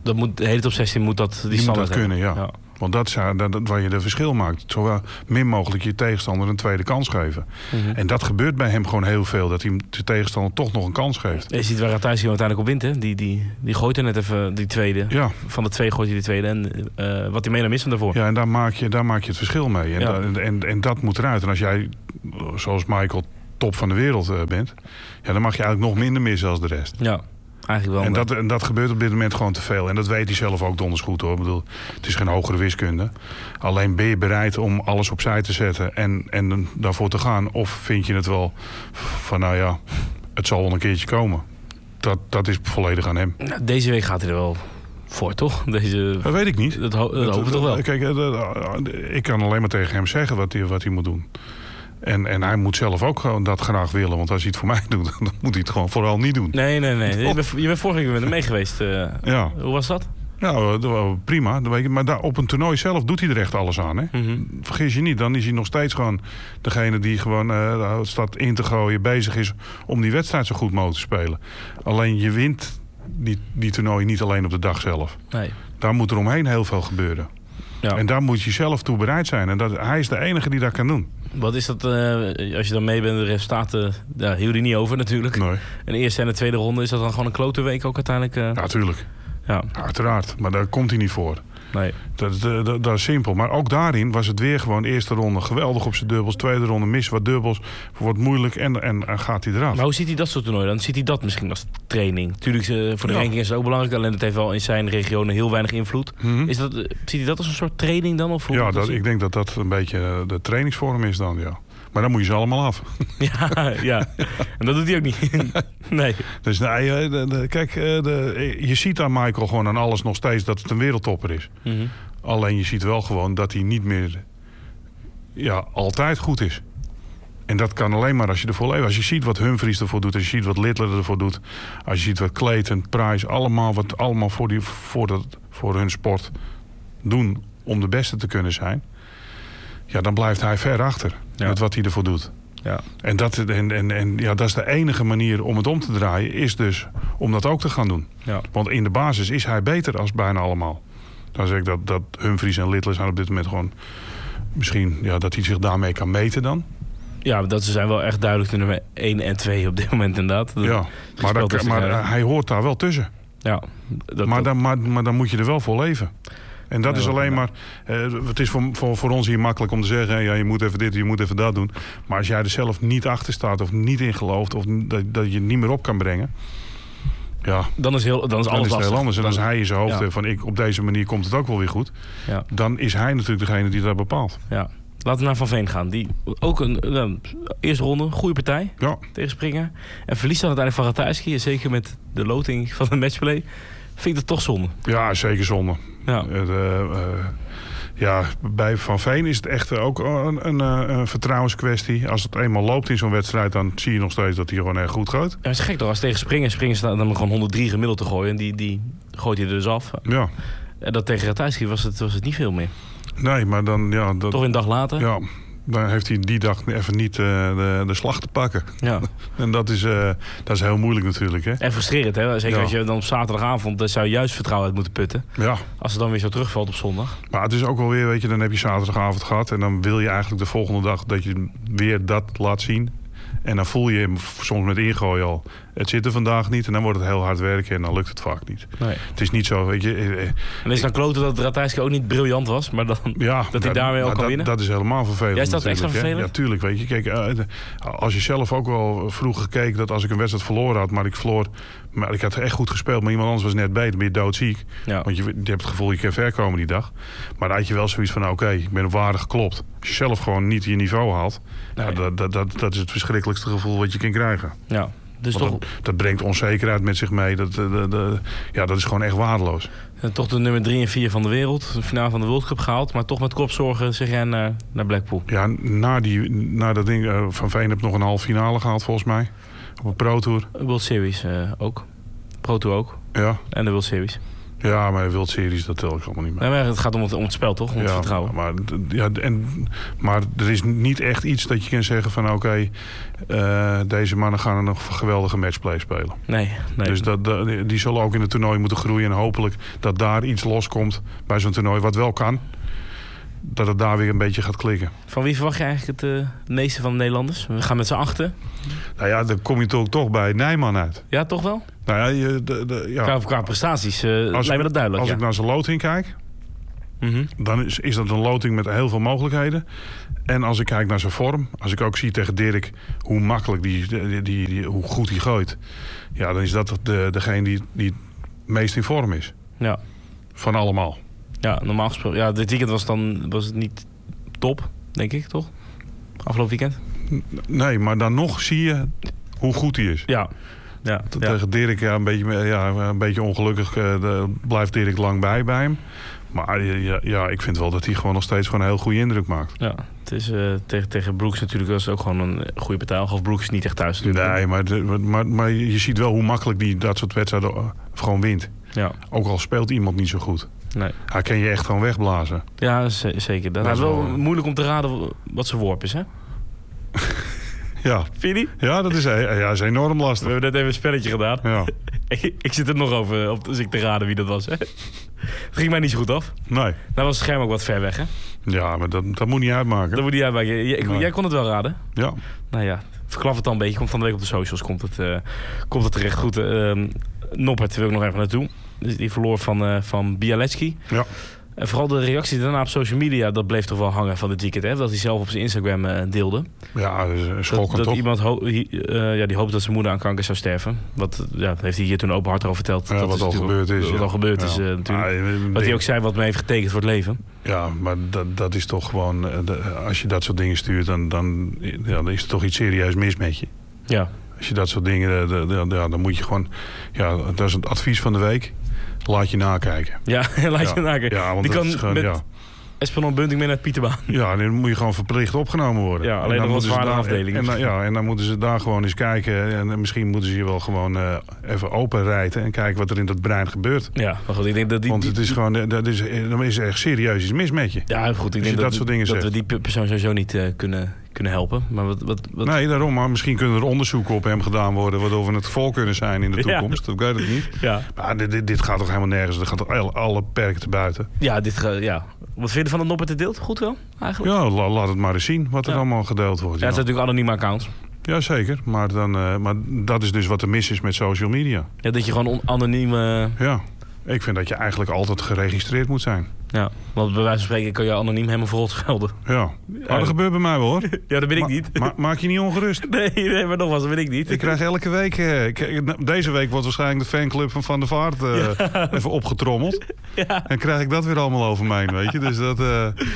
C: Dat moet, de hele top 16 moet dat die
B: moet dat
C: hebben.
B: kunnen, ja. Want dat is waar je de verschil maakt. Zowel min mogelijk je tegenstander een tweede kans geven. En dat gebeurt bij hem gewoon heel veel. Dat hij de tegenstander toch nog een kans geeft.
C: Je ziet waar Ratajski uiteindelijk op wint. Hè? Die gooit er net even die tweede. Ja. Van de 2 gooit hij de tweede. En wat hij mee dan mist hem daarvoor.
B: Ja, en daar maak je het verschil mee. En dat moet eruit. En als jij, zoals Michael, top van de wereld bent... Ja, dan mag je eigenlijk nog minder missen als de rest.
C: Ja. Eigenlijk wel.
B: En dat gebeurt op dit moment gewoon te veel. En dat weet hij zelf ook donders goed, hoor. Ik bedoel, het is geen hogere wiskunde. Alleen ben je bereid om alles opzij te zetten en daarvoor te gaan? Of vind je het wel van, nou ja, het zal wel een keertje komen. Dat is volledig aan hem.
C: Nou, deze week gaat hij er wel voor, toch?
B: Dat weet ik niet.
C: Dat hopen we toch wel.
B: Kijk, ik kan alleen maar tegen hem zeggen wat hij moet doen. En hij moet zelf ook gewoon dat graag willen. Want als hij het voor mij doet, dan moet hij het gewoon vooral niet doen.
C: Nee. Je bent vorige week met hem mee geweest.
B: Ja.
C: Hoe was dat?
B: Ja, prima. Maar daar, op een toernooi zelf doet hij er echt alles aan. Hè? Vergis je niet, dan is hij nog steeds gewoon degene die gewoon staat in te gooien, bezig is om die wedstrijd zo goed mogelijk te spelen. Alleen je wint die toernooi niet alleen op de dag zelf. Nee. Daar moet er omheen heel veel gebeuren. Ja. En daar moet je zelf toe bereid zijn. En hij is de enige die dat kan doen.
C: Wat is dat, als je dan mee bent, de resultaten, daar hield hij niet over natuurlijk.
B: Nee.
C: En de eerste en de tweede ronde, is dat dan gewoon een klote week ook uiteindelijk?
B: Ja, natuurlijk. Ja. Uiteraard, maar daar komt hij niet voor. Nee. Dat is simpel. Maar ook daarin was het weer gewoon eerste ronde geweldig op zijn dubbels. Tweede ronde mis wat dubbels. Wordt moeilijk en gaat hij eraf.
C: Maar hoe ziet hij dat soort toernooien? Dan ziet hij dat misschien als training. Tuurlijk, voor de ranking is het ook belangrijk. Alleen het heeft wel in zijn regionen heel weinig invloed. Ziet hij dat als een soort training dan? Of
B: ik denk dat dat een beetje de trainingsvorm is dan, ja. Maar dan moet je ze allemaal af.
C: Ja. En dat doet hij ook niet. Nee.
B: Dus kijk, je ziet aan Michael gewoon aan alles nog steeds dat het een wereldtopper is. Alleen je ziet wel gewoon dat hij niet meer altijd goed is. En dat kan alleen maar als je ervoor leeft. Als je ziet wat Humphries ervoor doet, als je ziet wat Littler ervoor doet, als je ziet wat Clayton, Price, allemaal voor hun sport doen om de beste te kunnen zijn. Ja, dan blijft hij ver achter met wat hij ervoor doet. Ja. En dat is de enige manier om het om te draaien, is dus om dat ook te gaan doen. Ja. Want in de basis is hij beter als bijna allemaal. Dan zeg ik dat Humphries en Littler zijn op dit moment gewoon misschien dat hij zich daarmee kan meten dan. Ja,
C: dat ze zijn wel echt duidelijk de nummer 1 en 2 op dit moment inderdaad.
B: Maar hij hoort daar wel tussen. Ja, maar dan moet je er wel voor leven. En dat is alleen maar... het is voor ons hier makkelijk om te zeggen... Ja, je moet even dit, je moet even dat doen. Maar als jij er zelf niet achter staat of niet in gelooft... of dat je het niet meer op kan brengen... Ja,
C: dan is alles
B: het heel anders. En als hij in zijn hoofd van op deze manier komt het ook wel weer goed... Ja. Dan is hij natuurlijk degene die dat bepaalt.
C: Ja. Laten we naar Van Veen gaan. Die ook een eerste ronde, goede partij tegen Springer. En verliest dan uiteindelijk van Ratajski. En zeker met de loting van de matchplay... vind ik het toch zonde.
B: Ja, zeker zonde. Ja. Bij Van Veen is het echt ook een vertrouwenskwestie. Als het eenmaal loopt in zo'n wedstrijd, dan zie je nog steeds dat hij gewoon erg goed gooit.
C: Ja, het is gek toch, als tegen Springer staat dan gewoon 103 gemiddeld te gooien. En die gooit hij er dus af. Ja. En dat tegen Ratajski was het niet veel meer.
B: Nee, maar dan...
C: Toch een dag later?
B: Ja, dan heeft hij die dag even niet de slag te pakken. Ja. En dat is heel moeilijk natuurlijk. Hè?
C: En frustrerend, hè? Zeker als je dan op zaterdagavond... dan zou je juist vertrouwen uit moeten putten. Ja. Als het dan weer zo terugvalt op zondag.
B: Maar het is ook wel weer, weet je, dan heb je zaterdagavond gehad... en dan wil je eigenlijk de volgende dag dat je weer dat laat zien... En dan voel je hem soms met ingooien al. Het zit er vandaag niet en dan wordt het heel hard werken en dan lukt het vaak niet. Nee. Het is niet zo, weet je...
C: En is het dan kloten dat Ratajski ook niet briljant was, maar dan dat hij daarmee ook kan winnen?
B: Dat is helemaal vervelend.
C: Is dat extra vervelend?
B: Ja, tuurlijk. Weet je, kijk, als je zelf ook wel vroeger gekeken dat als ik een wedstrijd verloren had, maar ik had echt goed gespeeld, maar iemand anders was net beter, ben je doodziek. Ja. Want je hebt het gevoel je kan ver komen die dag. Maar dan had je wel zoiets van, oké, ik ben op waarde geklopt. Als je zelf gewoon niet je niveau haalt, dat is het verschrikkelijkste gevoel wat je kan krijgen. Ja. Dus toch... dat brengt onzekerheid met zich mee. Dat is gewoon echt waardeloos.
C: En toch de nummer 3 en 4 van de wereld. De finale van de World Cup gehaald. Maar toch met kopzorgen zeg jij naar Blackpool.
B: Ja, na dat ding... Van Veen heeft nog een halve finale gehaald volgens mij. Op een Pro Tour.
C: World Series ook. Pro Tour ook.
B: Ja.
C: En de World Series.
B: Ja, maar World Series, dat tel ik allemaal niet mee.
C: Nee, maar het gaat om het spel, toch? Om het vertrouwen.
B: Maar er is niet echt iets dat je kan zeggen van... oké, deze mannen gaan een geweldige matchplay spelen.
C: Nee.
B: Dus die zullen ook in het toernooi moeten groeien. En hopelijk dat daar iets loskomt bij zo'n toernooi. Wat wel kan. Dat het daar weer een beetje gaat klikken.
C: Van wie verwacht je eigenlijk het meeste van de Nederlanders? We gaan met z'n achten.
B: Nou ja, dan kom je toch bij Nijman uit.
C: Ja, toch wel?
B: Nou ja,
C: Qua prestaties lijkt me dat duidelijk.
B: Als ik naar zijn loting kijk... dan is dat een loting met heel veel mogelijkheden. En als ik kijk naar zijn vorm... als ik ook zie tegen Dirk hoe makkelijk hoe goed hij gooit... ja, dan is dat degene die het meest in vorm is.
C: Ja.
B: Van allemaal.
C: Ja, normaal gesproken. Ja, dit weekend was het niet top, denk ik, toch? Afgelopen weekend?
B: Nee, maar dan nog zie je hoe goed hij is.
C: Ja.
B: Tegen Dirk een beetje ongelukkig blijft Dirk lang bij hem. Maar ik vind wel dat hij gewoon nog steeds gewoon een heel goede indruk maakt.
C: Ja, het is tegen Brooks natuurlijk was het ook gewoon een goede partij. Of Brooks is niet echt thuis natuurlijk.
B: Nee, maar je ziet wel hoe makkelijk die dat soort wedstrijden gewoon wint.
C: Ja.
B: Ook al speelt iemand niet zo goed.
C: Nee.
B: Hij kan je echt gewoon wegblazen.
C: Ja, zeker. Dat is wel moeilijk om te raden wat zijn worp is, hè?
B: Ja.
C: Vind je die?
B: Ja, dat is enorm lastig.
C: We hebben net even een spelletje gedaan.
B: Ja.
C: ik zit er nog over als ik te raden wie dat was. Hè? Het ging mij niet zo goed af.
B: Nee.
C: Nou was het scherm ook wat ver weg, hè?
B: Ja, maar dat moet niet uitmaken.
C: Dat moet niet uitmaken. Jij kon het wel raden?
B: Ja.
C: Nou ja, verklap het dan een beetje. Komt van de week op de socials. Komt het terecht goed. Noppert wil ik nog even naartoe. Die verloor van Bialecki.
B: Ja.
C: En vooral de reactie daarna op social media, dat bleef toch wel hangen van dit weekend. Hè? Dat hij zelf op zijn Instagram deelde.
B: Ja, dat is schokkend
C: dat
B: toch?
C: Iemand die hoopt dat zijn moeder aan kanker zou sterven. Wat heeft hij hier toen openhart over verteld.
B: Ja,
C: dat
B: wat al gebeurd is.
C: Wat al gebeurd is natuurlijk. Wat hij ook zei, wat me heeft getekend voor het leven.
B: Ja, maar dat is toch gewoon... als je dat soort dingen stuurt, dan is er toch iets serieus mis met je.
C: Ja.
B: Als je dat soort dingen... dan moet je gewoon... Ja, dat is het advies van de week. Laat je nakijken.
C: Ja, laat je nakijken.
B: Ja, want
C: die kan
B: gewoon,
C: met Espenol Bunting mee naar het Pieterbaan.
B: Ja, dan moet je gewoon verplicht opgenomen worden.
C: Ja, alleen nog een zware afdeling.
B: En dan moeten ze daar gewoon eens kijken. En misschien moeten ze je wel gewoon even openrijden en kijken wat er in dat brein gebeurt.
C: Ja, maar goed, ik denk dat
B: want het is gewoon, er is echt serieus iets mis met je.
C: Ja, goed, ik denk
B: dat soort dingen
C: dat we die persoon sowieso niet kunnen helpen. Maar wat...
B: Nee, daarom. Maar misschien kunnen er onderzoeken op hem gedaan worden, waardoor we het vol kunnen zijn in de toekomst. Dat weet ik niet.
C: Ja.
B: Maar dit gaat toch helemaal nergens. Er gaat toch alle perken te buiten.
C: Ja, Wat vind je van de Noppert het deelt? Goed wel, eigenlijk?
B: Ja, laat het maar eens zien wat er allemaal gedeeld wordt.
C: Ja, het zijn natuurlijk anonieme accounts.
B: Jazeker, maar dat is dus wat er mis is met social media.
C: Ja, dat je gewoon anoniem...
B: Ja, ik vind dat je eigenlijk altijd geregistreerd moet zijn.
C: Ja, want bij wijze van spreken kan je anoniem helemaal verrot schelden.
B: Ja, maar dat gebeurt bij mij wel hoor.
C: Ja, dat ben ik niet.
B: Maak je niet ongerust.
C: Nee, maar nogmaals, dat ben ik niet.
B: Ik krijg elke week... deze week wordt waarschijnlijk de fanclub van Van der Vaart even opgetrommeld.
C: Ja.
B: En krijg ik dat weer allemaal over me heen, weet je. Dus dat...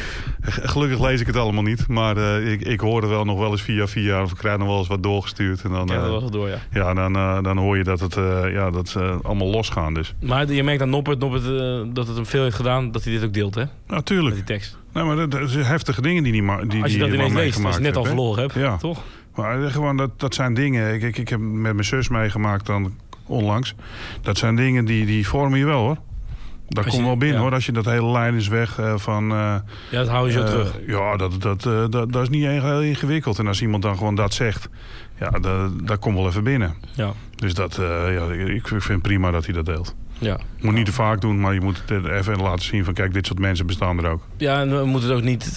B: gelukkig lees ik het allemaal niet. Maar ik hoor er wel nog wel eens via of ik krijg nog wel eens wat doorgestuurd. En dan,
C: ja, dat was het door, ja.
B: Ja, dan hoor je dat ze allemaal losgaan dus.
C: Maar je merkt aan Noppert dat het hem veel heeft gedaan, dat hij dit ook deelt, hè?
B: Natuurlijk.
C: Met die tekst.
B: Nou, maar dat zijn heftige dingen die
C: als je dat ineens leest, als je net al
B: hebt,
C: verloren hebt,
B: ja.
C: toch?
B: Maar gewoon dat zijn dingen... Ik heb met mijn zus meegemaakt dan onlangs. Dat zijn dingen die vormen je wel, hoor. Dat komt wel binnen, hoor. Als je dat hele lijn is weg van...
C: ja, dat hou je zo terug.
B: Ja, dat is niet heel ingewikkeld. En als iemand dan gewoon dat zegt... Ja, dat komt wel even binnen.
C: Ja.
B: Dus ik vind prima dat hij dat deelt.
C: Ja.
B: Moet niet te vaak doen, maar je moet het even laten zien van... Kijk, dit soort mensen bestaan er ook.
C: Ja, en we moeten het ook niet...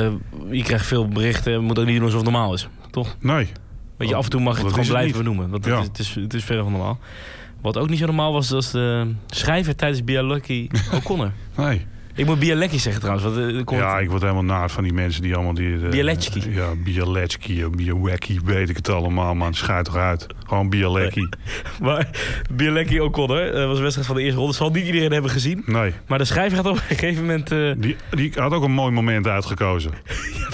C: je krijgt veel berichten. We moeten ook niet doen alsof het normaal is. Toch?
B: Nee.
C: Weet je, af en toe mag je het gewoon blijven benoemen. Want het is verder van normaal. Wat ook niet zo normaal was de schrijver tijdens Bialecki O'Connor.
B: Nee.
C: Ik moet Bialecki zeggen trouwens.
B: Ik word helemaal naar van die mensen die allemaal...
C: Bialecki.
B: Ja, Bialecki, Bialecki, weet ik het allemaal, man. Schuit toch uit. Gewoon Bialecki.
C: Nee. Maar Bialecki O'Connor was een wedstrijd van de eerste ronde. Zal niet iedereen hebben gezien.
B: Nee.
C: Maar de schrijver had op een gegeven moment...
B: Die had ook een mooi moment uitgekozen.
C: 5-4.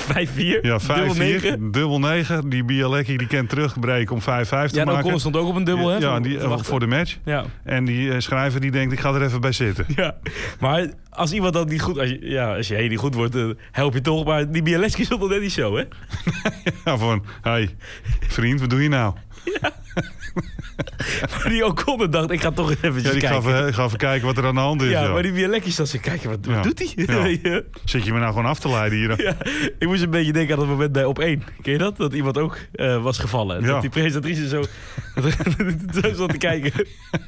B: Ja, 5-4. Dubbel 9. Die Bialecki die kan terugbreken om 5-5 te maken.
C: Ja, O'Connor stond ook op een dubbel, hè?
B: Ja, voor de match.
C: Ja.
B: En die schrijver die denkt, ik ga er even bij zitten.
C: Ja. Maar als iemand iemand dat niet goed... Als jij niet goed wordt, help je toch. Maar die Bialewski stond nog net niet zo, hè?
B: Ja, van... Hey, vriend, wat doe je nou?
C: Ja. Maar die O'Connor dacht, ik ga toch even kijken.
B: Ik ga even kijken wat er aan de hand is.
C: Ja, maar die Bialewski zat ze kijken, wat doet hij? Ja.
B: Zit je me nou gewoon af te leiden hier?
C: Ja, ik moest een beetje denken aan het moment bij Op 1. Ken je dat? Dat iemand ook was gevallen. Dat die presentatrice zo zat te kijken.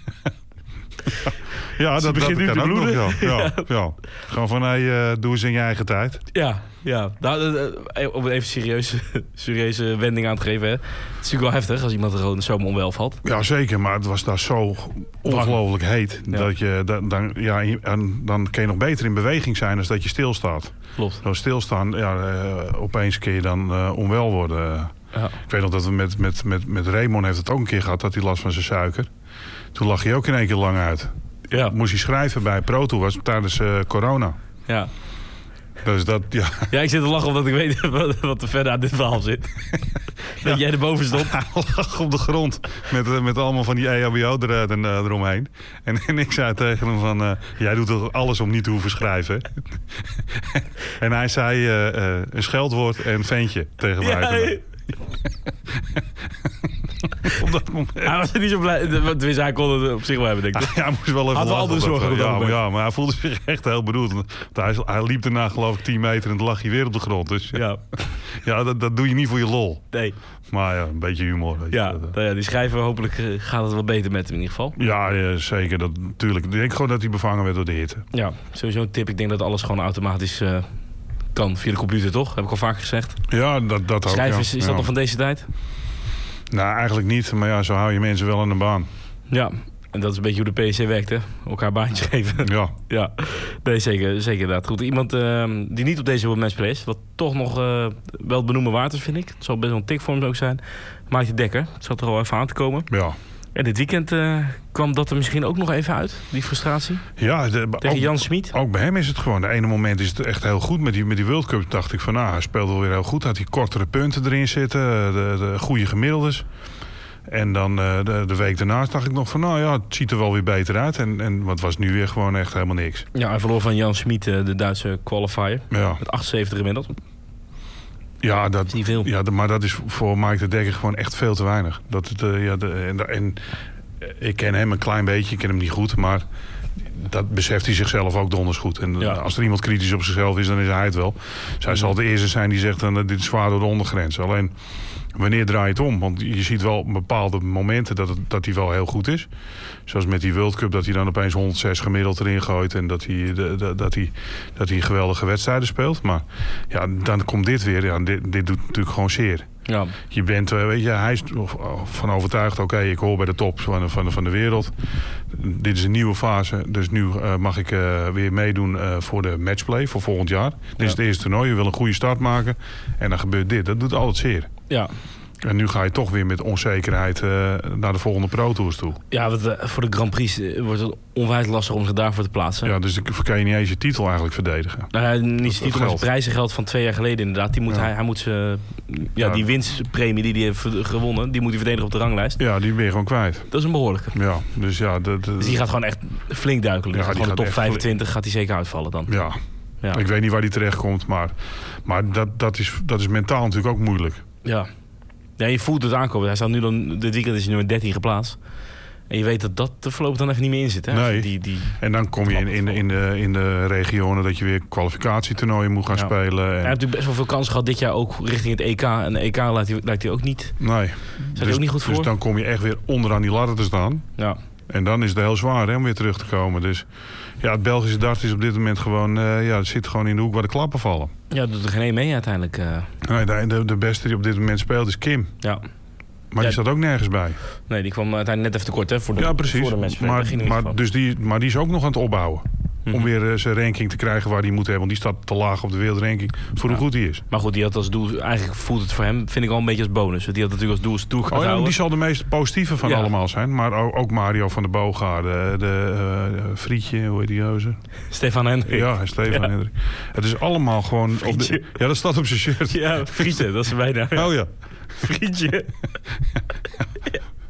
B: Ja, dat
C: begint nu
B: kan
C: te
B: ook
C: bloeden.
B: nog, ja. Gewoon van, doe eens in je eigen tijd.
C: Ja. Nou, om het even serieuze wending aan te geven. Hè. Het is natuurlijk wel heftig als iemand er gewoon zomaar onwel valt.
B: Ja, zeker. Maar het was daar zo ongelooflijk heet. Ja. Dat je dan kun je nog beter in beweging zijn dan dat je stilstaat.
C: Klopt.
B: Door stilstaan, opeens kun je dan onwel worden. Ja. Ik weet nog dat we met Raymond heeft het ook een keer gehad, dat hij last van zijn suiker. Toen lag hij ook in één keer lang uit. Ja. Moest hij schrijven bij Pro Tour, was tijdens corona.
C: Ja.
B: Dus dat, ja.
C: Ja, ik zit te lachen omdat ik weet wat er verder aan dit verhaal zit. Dat jij erboven stond.
B: Hij lag op de grond met allemaal van die EHBO eromheen. En ik zei tegen hem van, jij doet toch alles om niet te hoeven schrijven. En hij zei een scheldwoord en ventje tegen mij. Ja, op dat moment.
C: Hij was er niet zo blij. Tenminste, hij kon het op zich wel hebben, denk ik.
B: Ja, hij moest wel even
C: had wel andere zorgen.
B: Maar hij voelde zich echt heel bedoeld. Hij liep daarna geloof ik 10 meter en dan lag hij weer op de grond. Dus ja, dat doe je niet voor je lol.
C: Nee.
B: Maar ja, een beetje humor.
C: Die schrijver, hopelijk gaat het wel beter met hem in ieder geval.
B: Ja, zeker. Natuurlijk. Ik denk gewoon dat hij bevangen werd door de hitte.
C: Ja, sowieso een tip. Ik denk dat alles gewoon automatisch... kan via de computer, toch? Heb ik al vaak gezegd.
B: Ja, dat ook.
C: Schrijven, is dat nog van deze tijd?
B: Nou, eigenlijk niet. Maar ja, zo hou je mensen wel aan de baan.
C: Ja, en dat is een beetje hoe de PSC werkt, hè? Elkaar baantjes geven. Ja. Nee, zeker inderdaad. Goed, iemand die niet op deze matchplay is, wat toch nog wel het benoemen waard is, vind ik. Het zal best wel een tik voor hem ook zijn. Maarten Dekker. Het zat er al even aan te komen.
B: Ja.
C: En dit weekend kwam dat er misschien ook nog even uit, die frustratie?
B: Ja,
C: tegen Jan Smit.
B: Ook bij hem is het gewoon. De ene moment is het echt heel goed. Met die World Cup dacht ik van, hij speelde wel weer heel goed. Had hij kortere punten erin zitten. De goede gemiddeldes. En dan de week daarnaast dacht ik nog van, het ziet er wel weer beter uit. En wat was nu weer gewoon echt helemaal niks.
C: Ja, hij verloor van Jan Smit, de Duitse qualifier. Ja. Met 78 inmiddels.
B: Ja,
C: dat is niet veel.
B: Ja, maar dat is voor Mike de Dekker gewoon echt veel te weinig. En ik ken hem een klein beetje, ik ken hem niet goed, maar dat beseft hij zichzelf ook donders goed. En als er iemand kritisch op zichzelf is, dan is hij het wel. Zij zal de eerste zijn die zegt, dit is zwaar door de ondergrens. Alleen, wanneer draai je het om? Want je ziet wel bepaalde momenten dat hij wel heel goed is. Zoals met die World Cup, dat hij dan opeens 106 gemiddeld erin gooit. En dat hij geweldige wedstrijden speelt. Maar ja, dan komt dit weer. Ja, dit doet natuurlijk gewoon zeer. Ja. Je bent, hij is van overtuigd, ik hoor bij de top van de wereld. Dit is een nieuwe fase, dus nu mag ik weer meedoen voor de matchplay voor volgend jaar. Dit is het eerste toernooi, je wil een goede start maken. En dan gebeurt dit, dat doet altijd zeer. Ja. En nu ga je toch weer met onzekerheid naar de volgende Pro Tours toe. Ja,
C: want, voor de Grand Prix wordt het onwijs lastig om zich daarvoor te plaatsen.
B: Ja, dus dan kan je niet eens je titel eigenlijk verdedigen.
C: Niet zijn titel, maar zijn prijzengeld van 2 jaar geleden inderdaad. Die moet hij moet die winstpremie die hij heeft gewonnen, die moet hij verdedigen op de ranglijst.
B: Ja, die ben je gewoon kwijt.
C: Dat is een behoorlijke.
B: Ja, dus dus
C: die gaat gewoon echt flink duikelen. Ja, gewoon de top 25 gaat hij zeker uitvallen dan.
B: Ja. Ik weet niet waar die terecht komt, maar dat is mentaal natuurlijk ook moeilijk.
C: Ja. Ja, je voelt het aankomen. Hij staat nu dan, dit weekend is hij nummer 13 geplaatst. En je weet dat er voorlopig dan even niet meer in zit. Hè?
B: Nee. En dan kom je in de regionen dat je weer kwalificatietoernooien moet gaan spelen. En...
C: Hij heeft natuurlijk best wel veel kansen gehad dit jaar ook richting het EK. En de EK lijkt hij ook niet.
B: Nee.
C: Staat hij ook niet goed voor.
B: Dus dan kom je echt weer onderaan die ladder te staan. Ja. En dan is het heel zwaar om weer terug te komen. Dus ja, het Belgische dart is op dit moment gewoon... het zit gewoon in de hoek waar de klappen vallen.
C: Ja, doet er geen één mee uiteindelijk.
B: Nee, de beste die op dit moment speelt is Kim. Ja. Maar die staat ook nergens bij.
C: Nee, die kwam uiteindelijk net even tekort, hè?
B: Voor de match. Maar die is ook nog aan het opbouwen. Om weer zijn ranking te krijgen waar hij moet hebben. Want die staat te laag op de wereldranking voor hoe goed hij is.
C: Maar goed, die had als doel... Eigenlijk voelt het voor hem, vind ik al een beetje als bonus. Want die had natuurlijk als doel toe gaan houden.
B: Die zal de meest positieve van allemaal zijn. Maar ook Mario van der Boogaarde. Frietje, hoe heet die gozer?
C: Stefan Hendrik.
B: Ja, Stefan Hendrik. Het is allemaal gewoon... Ja, dat staat op zijn shirt.
C: Ja, Frietje, dat is bijna.
B: Oh ja.
C: Frietje.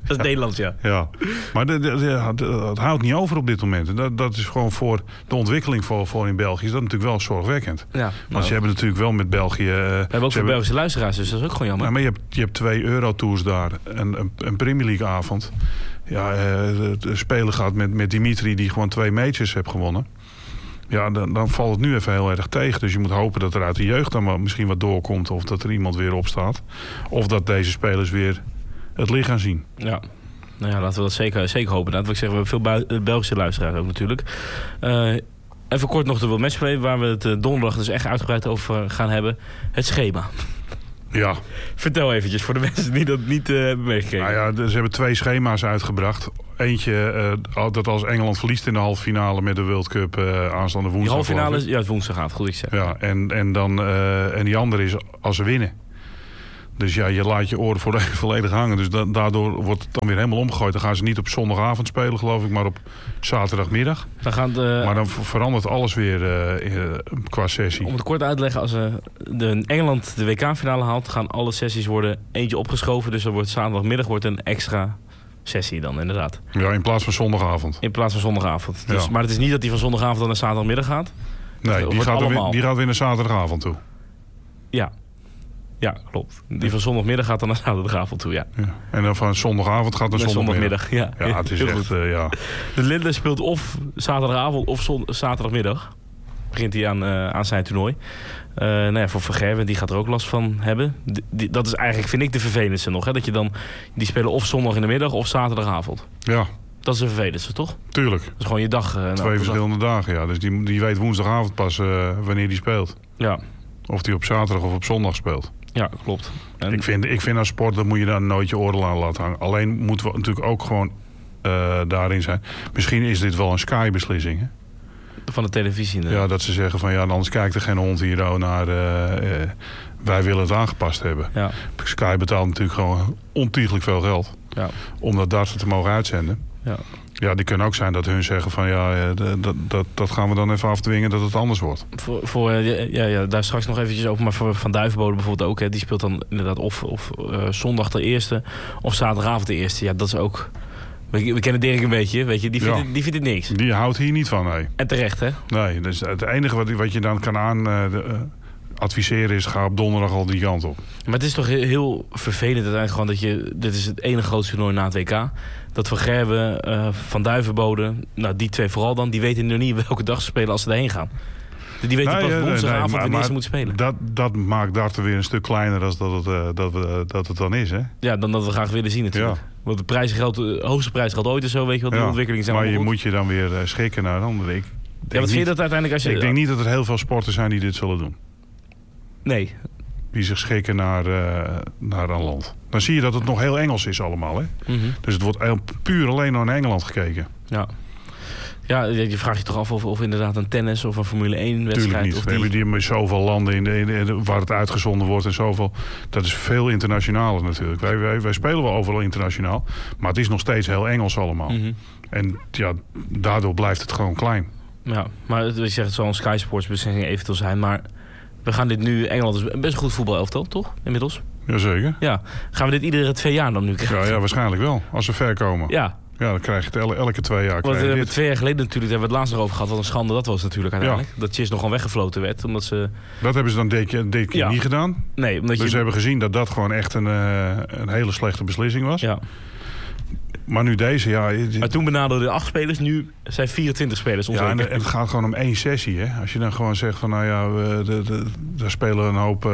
C: Dat is Nederlands, ja.
B: Ja, maar het houdt niet over op dit moment. Dat is gewoon voor de ontwikkeling voor in België is dat natuurlijk wel zorgwekkend.
C: Ja,
B: Want ze hebben natuurlijk wel met België...
C: we hebben ook veel Belgische luisteraars, dus dat is ook gewoon jammer.
B: Ja, maar je hebt 2 Eurotours daar. Een Premier League avond. Ja, de speler gaat met Dimitri die gewoon 2 majors heeft gewonnen. Ja, dan valt het nu even heel erg tegen. Dus je moet hopen dat er uit de jeugd dan misschien wat doorkomt. Of dat er iemand weer opstaat. Of dat deze spelers weer het licht gaan zien.
C: Ja. Nou ja, laten we dat zeker hopen. Dat wil ik zeggen, we hebben veel Belgische luisteraars ook natuurlijk. Even kort nog de World Matchplay, waar we het donderdag dus echt uitgebreid over gaan hebben. Het schema.
B: Ja.
C: Vertel eventjes voor de mensen die dat niet hebben meegekregen.
B: Nou ja, ze hebben 2 schema's uitgebracht. Eentje dat als Engeland verliest in de halve finale met de World Cup aanstaande woensdag.
C: De halve finale is het woensdagavond, goed ik zeg.
B: Ja, en die andere is als ze winnen. Dus ja, je laat je oren volledig hangen. Dus daardoor wordt het dan weer helemaal omgegooid. Dan gaan ze niet op zondagavond spelen, geloof ik, maar op zaterdagmiddag. Maar dan verandert alles weer qua sessie.
C: Om het kort uit te leggen, als Engeland de WK-finale haalt, gaan alle sessies worden eentje opgeschoven. Dus er wordt zaterdagmiddag een extra sessie dan, inderdaad.
B: Ja, in plaats van zondagavond.
C: In plaats van zondagavond. Dus, ja. Maar het is niet dat die van zondagavond naar zaterdagmiddag gaat?
B: Nee, die gaat weer naar zaterdagavond toe.
C: Ja, klopt. Die van zondagmiddag gaat dan naar zaterdagavond toe, ja.
B: En dan van zondagavond gaat naar zondagmiddag.
C: Ja,
B: het is echt, ja.
C: De Linde speelt of zaterdagavond of zaterdagmiddag. Begint hij aan zijn toernooi. Voor Van Gerwen, die gaat er ook last van hebben. Dat is eigenlijk, vind ik, de vervelendste nog. Hè? Dat je dan, die spelen of zondag in de middag of zaterdagavond.
B: Ja.
C: Dat is de vervelendste, toch?
B: Tuurlijk.
C: Dat is gewoon je dag.
B: 2 verschillende dagen, ja. Dus die weet woensdagavond pas wanneer die speelt.
C: Ja.
B: Of die op zaterdag of op zondag speelt.
C: Ja, klopt. En
B: ik vind als sport, dat moet je daar nooit je oren aan laten hangen. Alleen moeten we natuurlijk ook gewoon daarin zijn. Misschien is dit wel een Sky-beslissing, hè?
C: Van de televisie.
B: Ja, dat ze zeggen van ja, anders kijkt er geen hond hier naar. Wij willen het aangepast hebben. Ja. Sky betaalt natuurlijk gewoon ontiegelijk veel geld. Ja. Om dat darten te mogen uitzenden. Ja. Ja, die kunnen ook zijn dat hun zeggen van ja, dat gaan we dan even afdwingen dat het anders wordt.
C: Daar straks nog eventjes over, maar voor Van Duivenbode bijvoorbeeld ook. Hè, die speelt dan inderdaad of zondag de eerste of zaterdagavond de eerste. Ja, dat is ook... We kennen Dirk een beetje, weet je. Die vindt het niks.
B: Die houdt hier niet van, nee.
C: En terecht, hè?
B: Nee, dus het enige wat je dan kan adviseren is, ga op donderdag al die kant op.
C: Maar het is toch heel vervelend uiteindelijk gewoon dat dit is het ene grootste toernooi na het WK. Dat Van Gerwen, Van Duivenbode, nou die 2 vooral dan, die weten nu niet welke dag ze spelen als ze daarheen gaan. Die weten pas woensdagavond wanneer ze moeten spelen. Dat maakt darten weer een stuk kleiner dan dat het dan is, hè? Ja, dan dat we graag willen zien natuurlijk. Ja. Want de hoogste prijsgeld ooit is zo, weet je wat de ontwikkelingen zijn.
B: Maar je moet je dan weer schikken naar een andere.
C: Wat vind je dat uiteindelijk als je...
B: Ik denk niet dat er heel veel sporters zijn die dit zullen doen.
C: Nee.
B: Die zich schikken naar een land. Dan zie je dat het nog heel Engels is allemaal, hè? Mm-hmm. Dus het wordt puur alleen naar Engeland gekeken.
C: Ja. Ja, je vraagt je toch af of inderdaad een tennis of een Formule 1 wedstrijd...
B: Tuurlijk niet. We hebben die met zoveel landen waar het uitgezonden wordt en zoveel... Dat is veel internationaler natuurlijk. Wij spelen wel overal internationaal. Maar het is nog steeds heel Engels allemaal. Mm-hmm. En ja, daardoor blijft het gewoon klein. Ja, maar je zegt het zal een Sky Sports beslissing eventueel zijn. Maar we gaan dit nu... Engeland is best een goed voetbalelftal, toch? Inmiddels? Jazeker. Ja. Gaan we dit iedere 2 jaar dan nu krijgen? Ja, waarschijnlijk wel. Als we ver komen. Ja. Ja, dan krijg je het elke 2 jaar. Want we hebben 2 jaar geleden natuurlijk, hebben we het laatst nog over gehad. Wat een schande dat was natuurlijk uiteindelijk. Ja. Dat Chis nog gewoon weggefloten werd. Omdat ze... Dat hebben ze dan dit keer niet gedaan. Nee, omdat dus ze hebben gezien dat gewoon echt een hele slechte beslissing was. Ja. Maar nu deze, ja... Maar toen benaderden 8 spelers, nu zijn 24 spelers. Ja, en het gaat gewoon om 1 sessie, hè. Als je dan gewoon zegt van, nou ja, daar spelen een hoop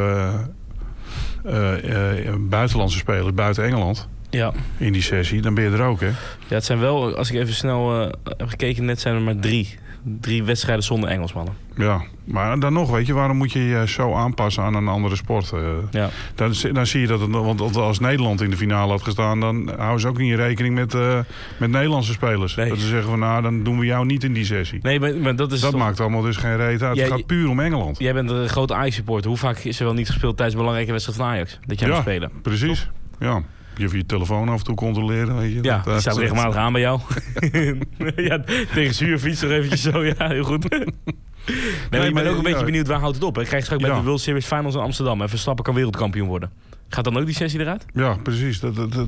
B: buitenlandse spelers buiten Engeland. Ja. In die sessie, dan ben je er ook, hè? Ja, het zijn wel, als ik even snel heb gekeken, net zijn er maar 3 wedstrijden zonder Engelsmannen. Ja, maar dan nog, weet je, waarom moet je je zo aanpassen aan een andere sport? Ja. Dan zie je dat, want als Nederland in de finale had gestaan, dan houden ze ook niet rekening met Nederlandse spelers. Nee. Dat ze zeggen van, nou, dan doen we jou niet in die sessie. Nee, maar dat is dat toch... maakt allemaal dus geen reet uit. Het gaat puur om Engeland. Jij bent een grote Ajax-supporter. Hoe vaak is er wel niet gespeeld tijdens een belangrijke wedstrijd van Ajax? Dat jij moet spelen? Precies. Toch? Ja. Je telefoon af en toe controleren, weet je. Ja, die staat regelmatig aan bij jou. Ja, tegen Zuurfiets nog eventjes zo, ja, heel goed. Nee, ik ben ook een beetje benieuwd, waar houdt het op? Ik krijg straks bij de World Series Finals in Amsterdam. En Verstappen kan wereldkampioen worden.
C: Gaat dan ook die sessie eruit?
B: Ja, precies.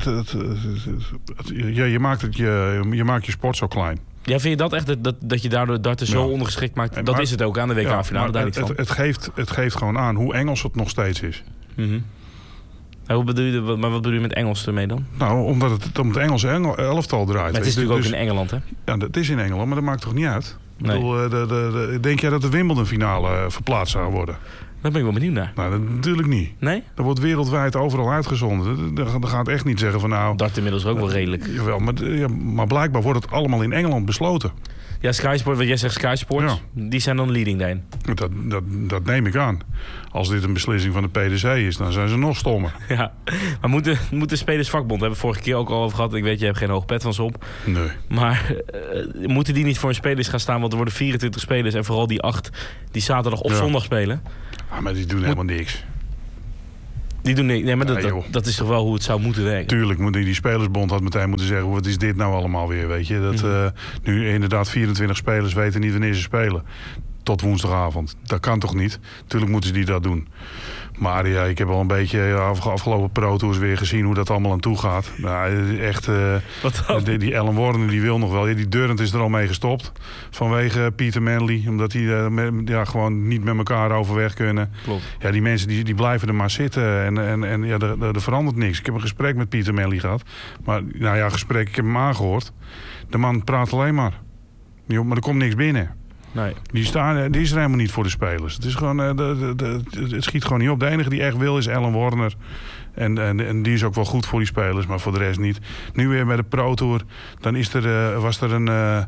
B: Je maakt je sport zo klein.
C: Ja, vind je dat echt, dat je daardoor darten zo ondergeschikt maakt? Dat is het ook aan de WK-finale, daar niet van.
B: Het geeft gewoon aan hoe Engels het nog steeds is.
C: Mm-hmm. Wat bedoel je met Engels ermee dan?
B: Nou, omdat het om het Engelse elftal draait.
C: Maar het is natuurlijk ook in Engeland, hè?
B: Ja, dat is in Engeland, maar dat maakt toch niet uit?
C: Nee.
B: Ik bedoel, denk jij dat de Wimbledon-finale verplaatst zou worden?
C: Daar ben ik wel benieuwd naar.
B: Nou, dat natuurlijk niet.
C: Nee?
B: Dat wordt wereldwijd overal uitgezonden. Dat gaat echt niet zeggen van nou...
C: Dart inmiddels ook wel redelijk.
B: Jawel, maar blijkbaar wordt het allemaal in Engeland besloten.
C: Ja, Sky Sport, wat jij zegt, Sky Sport, die zijn dan leading daarin.
B: Dat neem ik aan. Als dit een beslissing van de PDC is, dan zijn ze nog stommer.
C: Ja, maar moet de Spelersvakbond, hebben we vorige keer ook al over gehad. Ik weet, je hebt geen hoog pet van ze op.
B: Nee.
C: Maar moeten die niet voor een spelers gaan staan? Want er worden 24 spelers en vooral die 8 die zaterdag of zondag spelen.
B: Ja, maar die doen helemaal niks.
C: Die doen niks. Nee, maar dat is toch wel hoe het zou moeten werken?
B: Tuurlijk, die Spelersbond had meteen moeten zeggen... wat is dit nou allemaal weer, weet je? Dat nu inderdaad 24 spelers weten niet wanneer ze spelen. Tot woensdagavond. Dat kan toch niet? Tuurlijk moeten ze dat doen. Maar ja, ik heb al een beetje afgelopen Pro-tours weer gezien hoe dat allemaal aan toe gaat. Nou, echt, die Ellen Warner die wil nog wel. Die Durrant is er al mee gestopt. Vanwege Peter Manley. Omdat die gewoon niet met elkaar overweg kunnen.
C: Klopt.
B: Ja, die mensen die blijven er maar zitten. En ja, er verandert niks. Ik heb een gesprek met Peter Manley gehad. Maar nou ja, ik heb hem aangehoord. De man praat alleen maar. Maar er komt niks binnen.
C: Nee.
B: Die is er helemaal niet voor de spelers. Het is gewoon, het schiet gewoon niet op. De enige die echt wil is Ellen Warner. En die is ook wel goed voor die spelers, maar voor de rest niet. Nu weer bij de Pro Tour, dan was er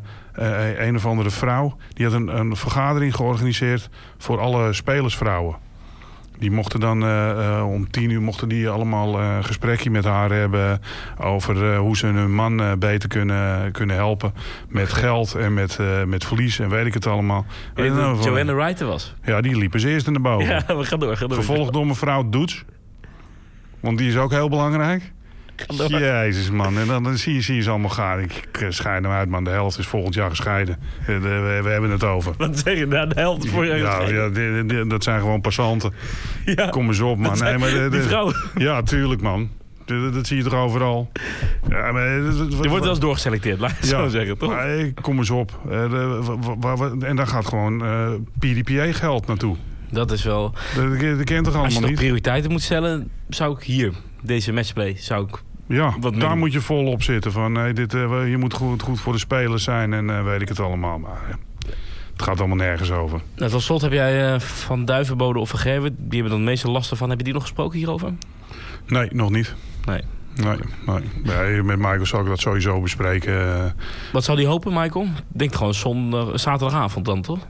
B: een of andere vrouw. Die had een vergadering georganiseerd voor alle spelersvrouwen. Die mochten dan om 10:00 die allemaal een gesprekje met haar hebben over hoe ze hun man beter kunnen helpen. Met geld en met verlies en weet ik het allemaal.
C: Joanna Wright was.
B: Ja, die liepen ze eerst naar boven.
C: Ja, we gaan door.
B: Gevolgd door mevrouw Doets. Want die is ook heel belangrijk. Jezus man, en dan zie je ze allemaal gaan. Ik scheid hem uit man, de helft is volgend jaar gescheiden. We hebben het over.
C: Wat zeg je nou, de helft voor je gescheiden?
B: Ja, dat zijn gewoon passanten.
C: Ja,
B: kom eens op man.
C: Nee, maar die vrouw.
B: Ja, tuurlijk man. Dat zie je toch overal. Ja, maar,
C: je wordt wel eens doorgeselecteerd, laat je zo zeggen, toch?
B: Maar, kom eens op. En daar gaat gewoon PDPA geld naartoe.
C: Dat is wel...
B: Dat kent toch allemaal niet?
C: Als je nog prioriteiten moet stellen, zou ik hier, deze matchplay, zou ik...
B: Ja, daar moet je vol op zitten. Van, je moet goed voor de spelers zijn en weet ik het allemaal. Maar het gaat allemaal nergens over.
C: Nou, tot slot heb jij Van Duivenbode of Vergerwe, die hebben dan de meeste last van. Heb je die nog gesproken hierover?
B: Nee, nog niet.
C: Nee.
B: Nee, met Michael zal ik dat sowieso bespreken.
C: Wat zou die hopen, Michael? Ik denk gewoon zaterdagavond dan, toch?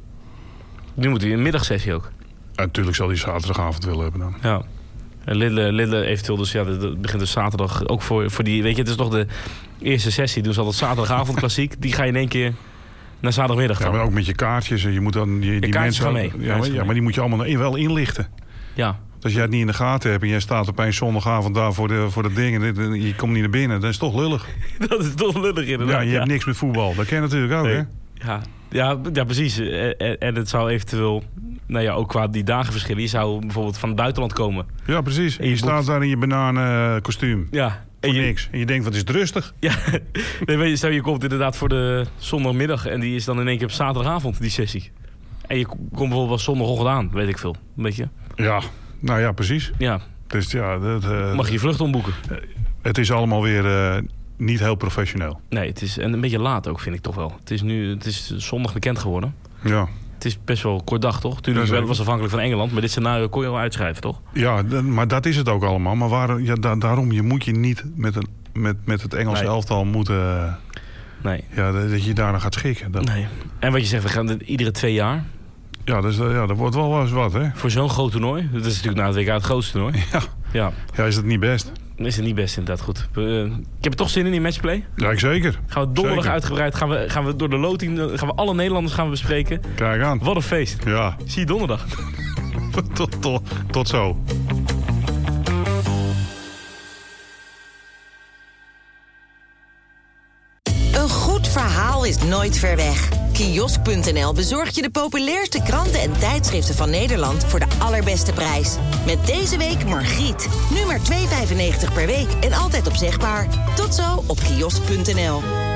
C: Nu moet hij een middagsessie ook.
B: Natuurlijk zal hij zaterdagavond willen hebben dan.
C: Ja. En Lidle eventueel, dus ja, dat begint dus zaterdag ook voor die... Weet je, het is toch de eerste sessie. Doen ze altijd zaterdagavond klassiek. Die ga je in één keer naar zaterdagmiddag dan.
B: Ja, maar ook met je kaartjes. Je moet dan die mensen
C: gaan mee.
B: Maar die moet je allemaal wel inlichten.
C: Ja.
B: Als jij het niet in de gaten hebt en jij staat opeens zondagavond daar voor dat ding en je komt niet naar binnen, dan is het toch lullig.
C: Dat is toch lullig inderdaad.
B: Ja, je hebt niks met voetbal. Dat ken je natuurlijk ook, hè?
C: Ja, precies. En het zou eventueel, ook qua die dagenverschillen, je zou bijvoorbeeld van het buitenland komen.
B: Ja, precies. En je staat daar in je bananen kostuum.
C: Ja.
B: Voor niks. En je denkt, wat is het rustig.
C: Ja, stel je komt inderdaad voor de zondagmiddag en die is dan in één keer op zaterdagavond, die sessie. En je komt bijvoorbeeld wel zondagochtend aan, weet ik veel. Een beetje.
B: Ja, nou ja, precies.
C: Ja.
B: Dus ja,
C: mag je je vlucht omboeken?
B: Het is allemaal weer niet heel professioneel.
C: Nee, het is een beetje laat ook, vind ik toch wel. Het is zondag bekend geworden.
B: Ja.
C: Het is best wel kort dag, toch? Tuurlijk, het was afhankelijk van Engeland, maar dit scenario kon je wel uitschrijven, toch?
B: Ja, maar dat is het ook allemaal. Maar daarom, moet je niet met het Engelse elftal moeten...
C: Nee.
B: Ja, dat je daarna gaat schikken.
C: Nee. En wat je zegt, we gaan iedere 2 jaar...
B: Ja, dus, dat wordt wel eens wat, hè?
C: Voor zo'n groot toernooi. Dat is natuurlijk na het WK het grootste toernooi.
B: Ja, is het niet best?
C: Is het niet best, inderdaad, goed. Ik heb er toch zin in matchplay.
B: Ja, zeker.
C: Gaan we donderdag uitgebreid, gaan we door de loting, gaan we alle Nederlanders gaan we bespreken.
B: Kijk aan.
C: Wat een feest.
B: Ja.
C: Zie je donderdag.
B: Tot zo.
E: Een goed verhaal is nooit ver weg. Kiosk.nl bezorgt je de populairste kranten en tijdschriften van Nederland voor de allerbeste prijs. Met deze week Margriet. Nu maar €2,95 per week en altijd opzegbaar. Tot zo op Kiosk.nl.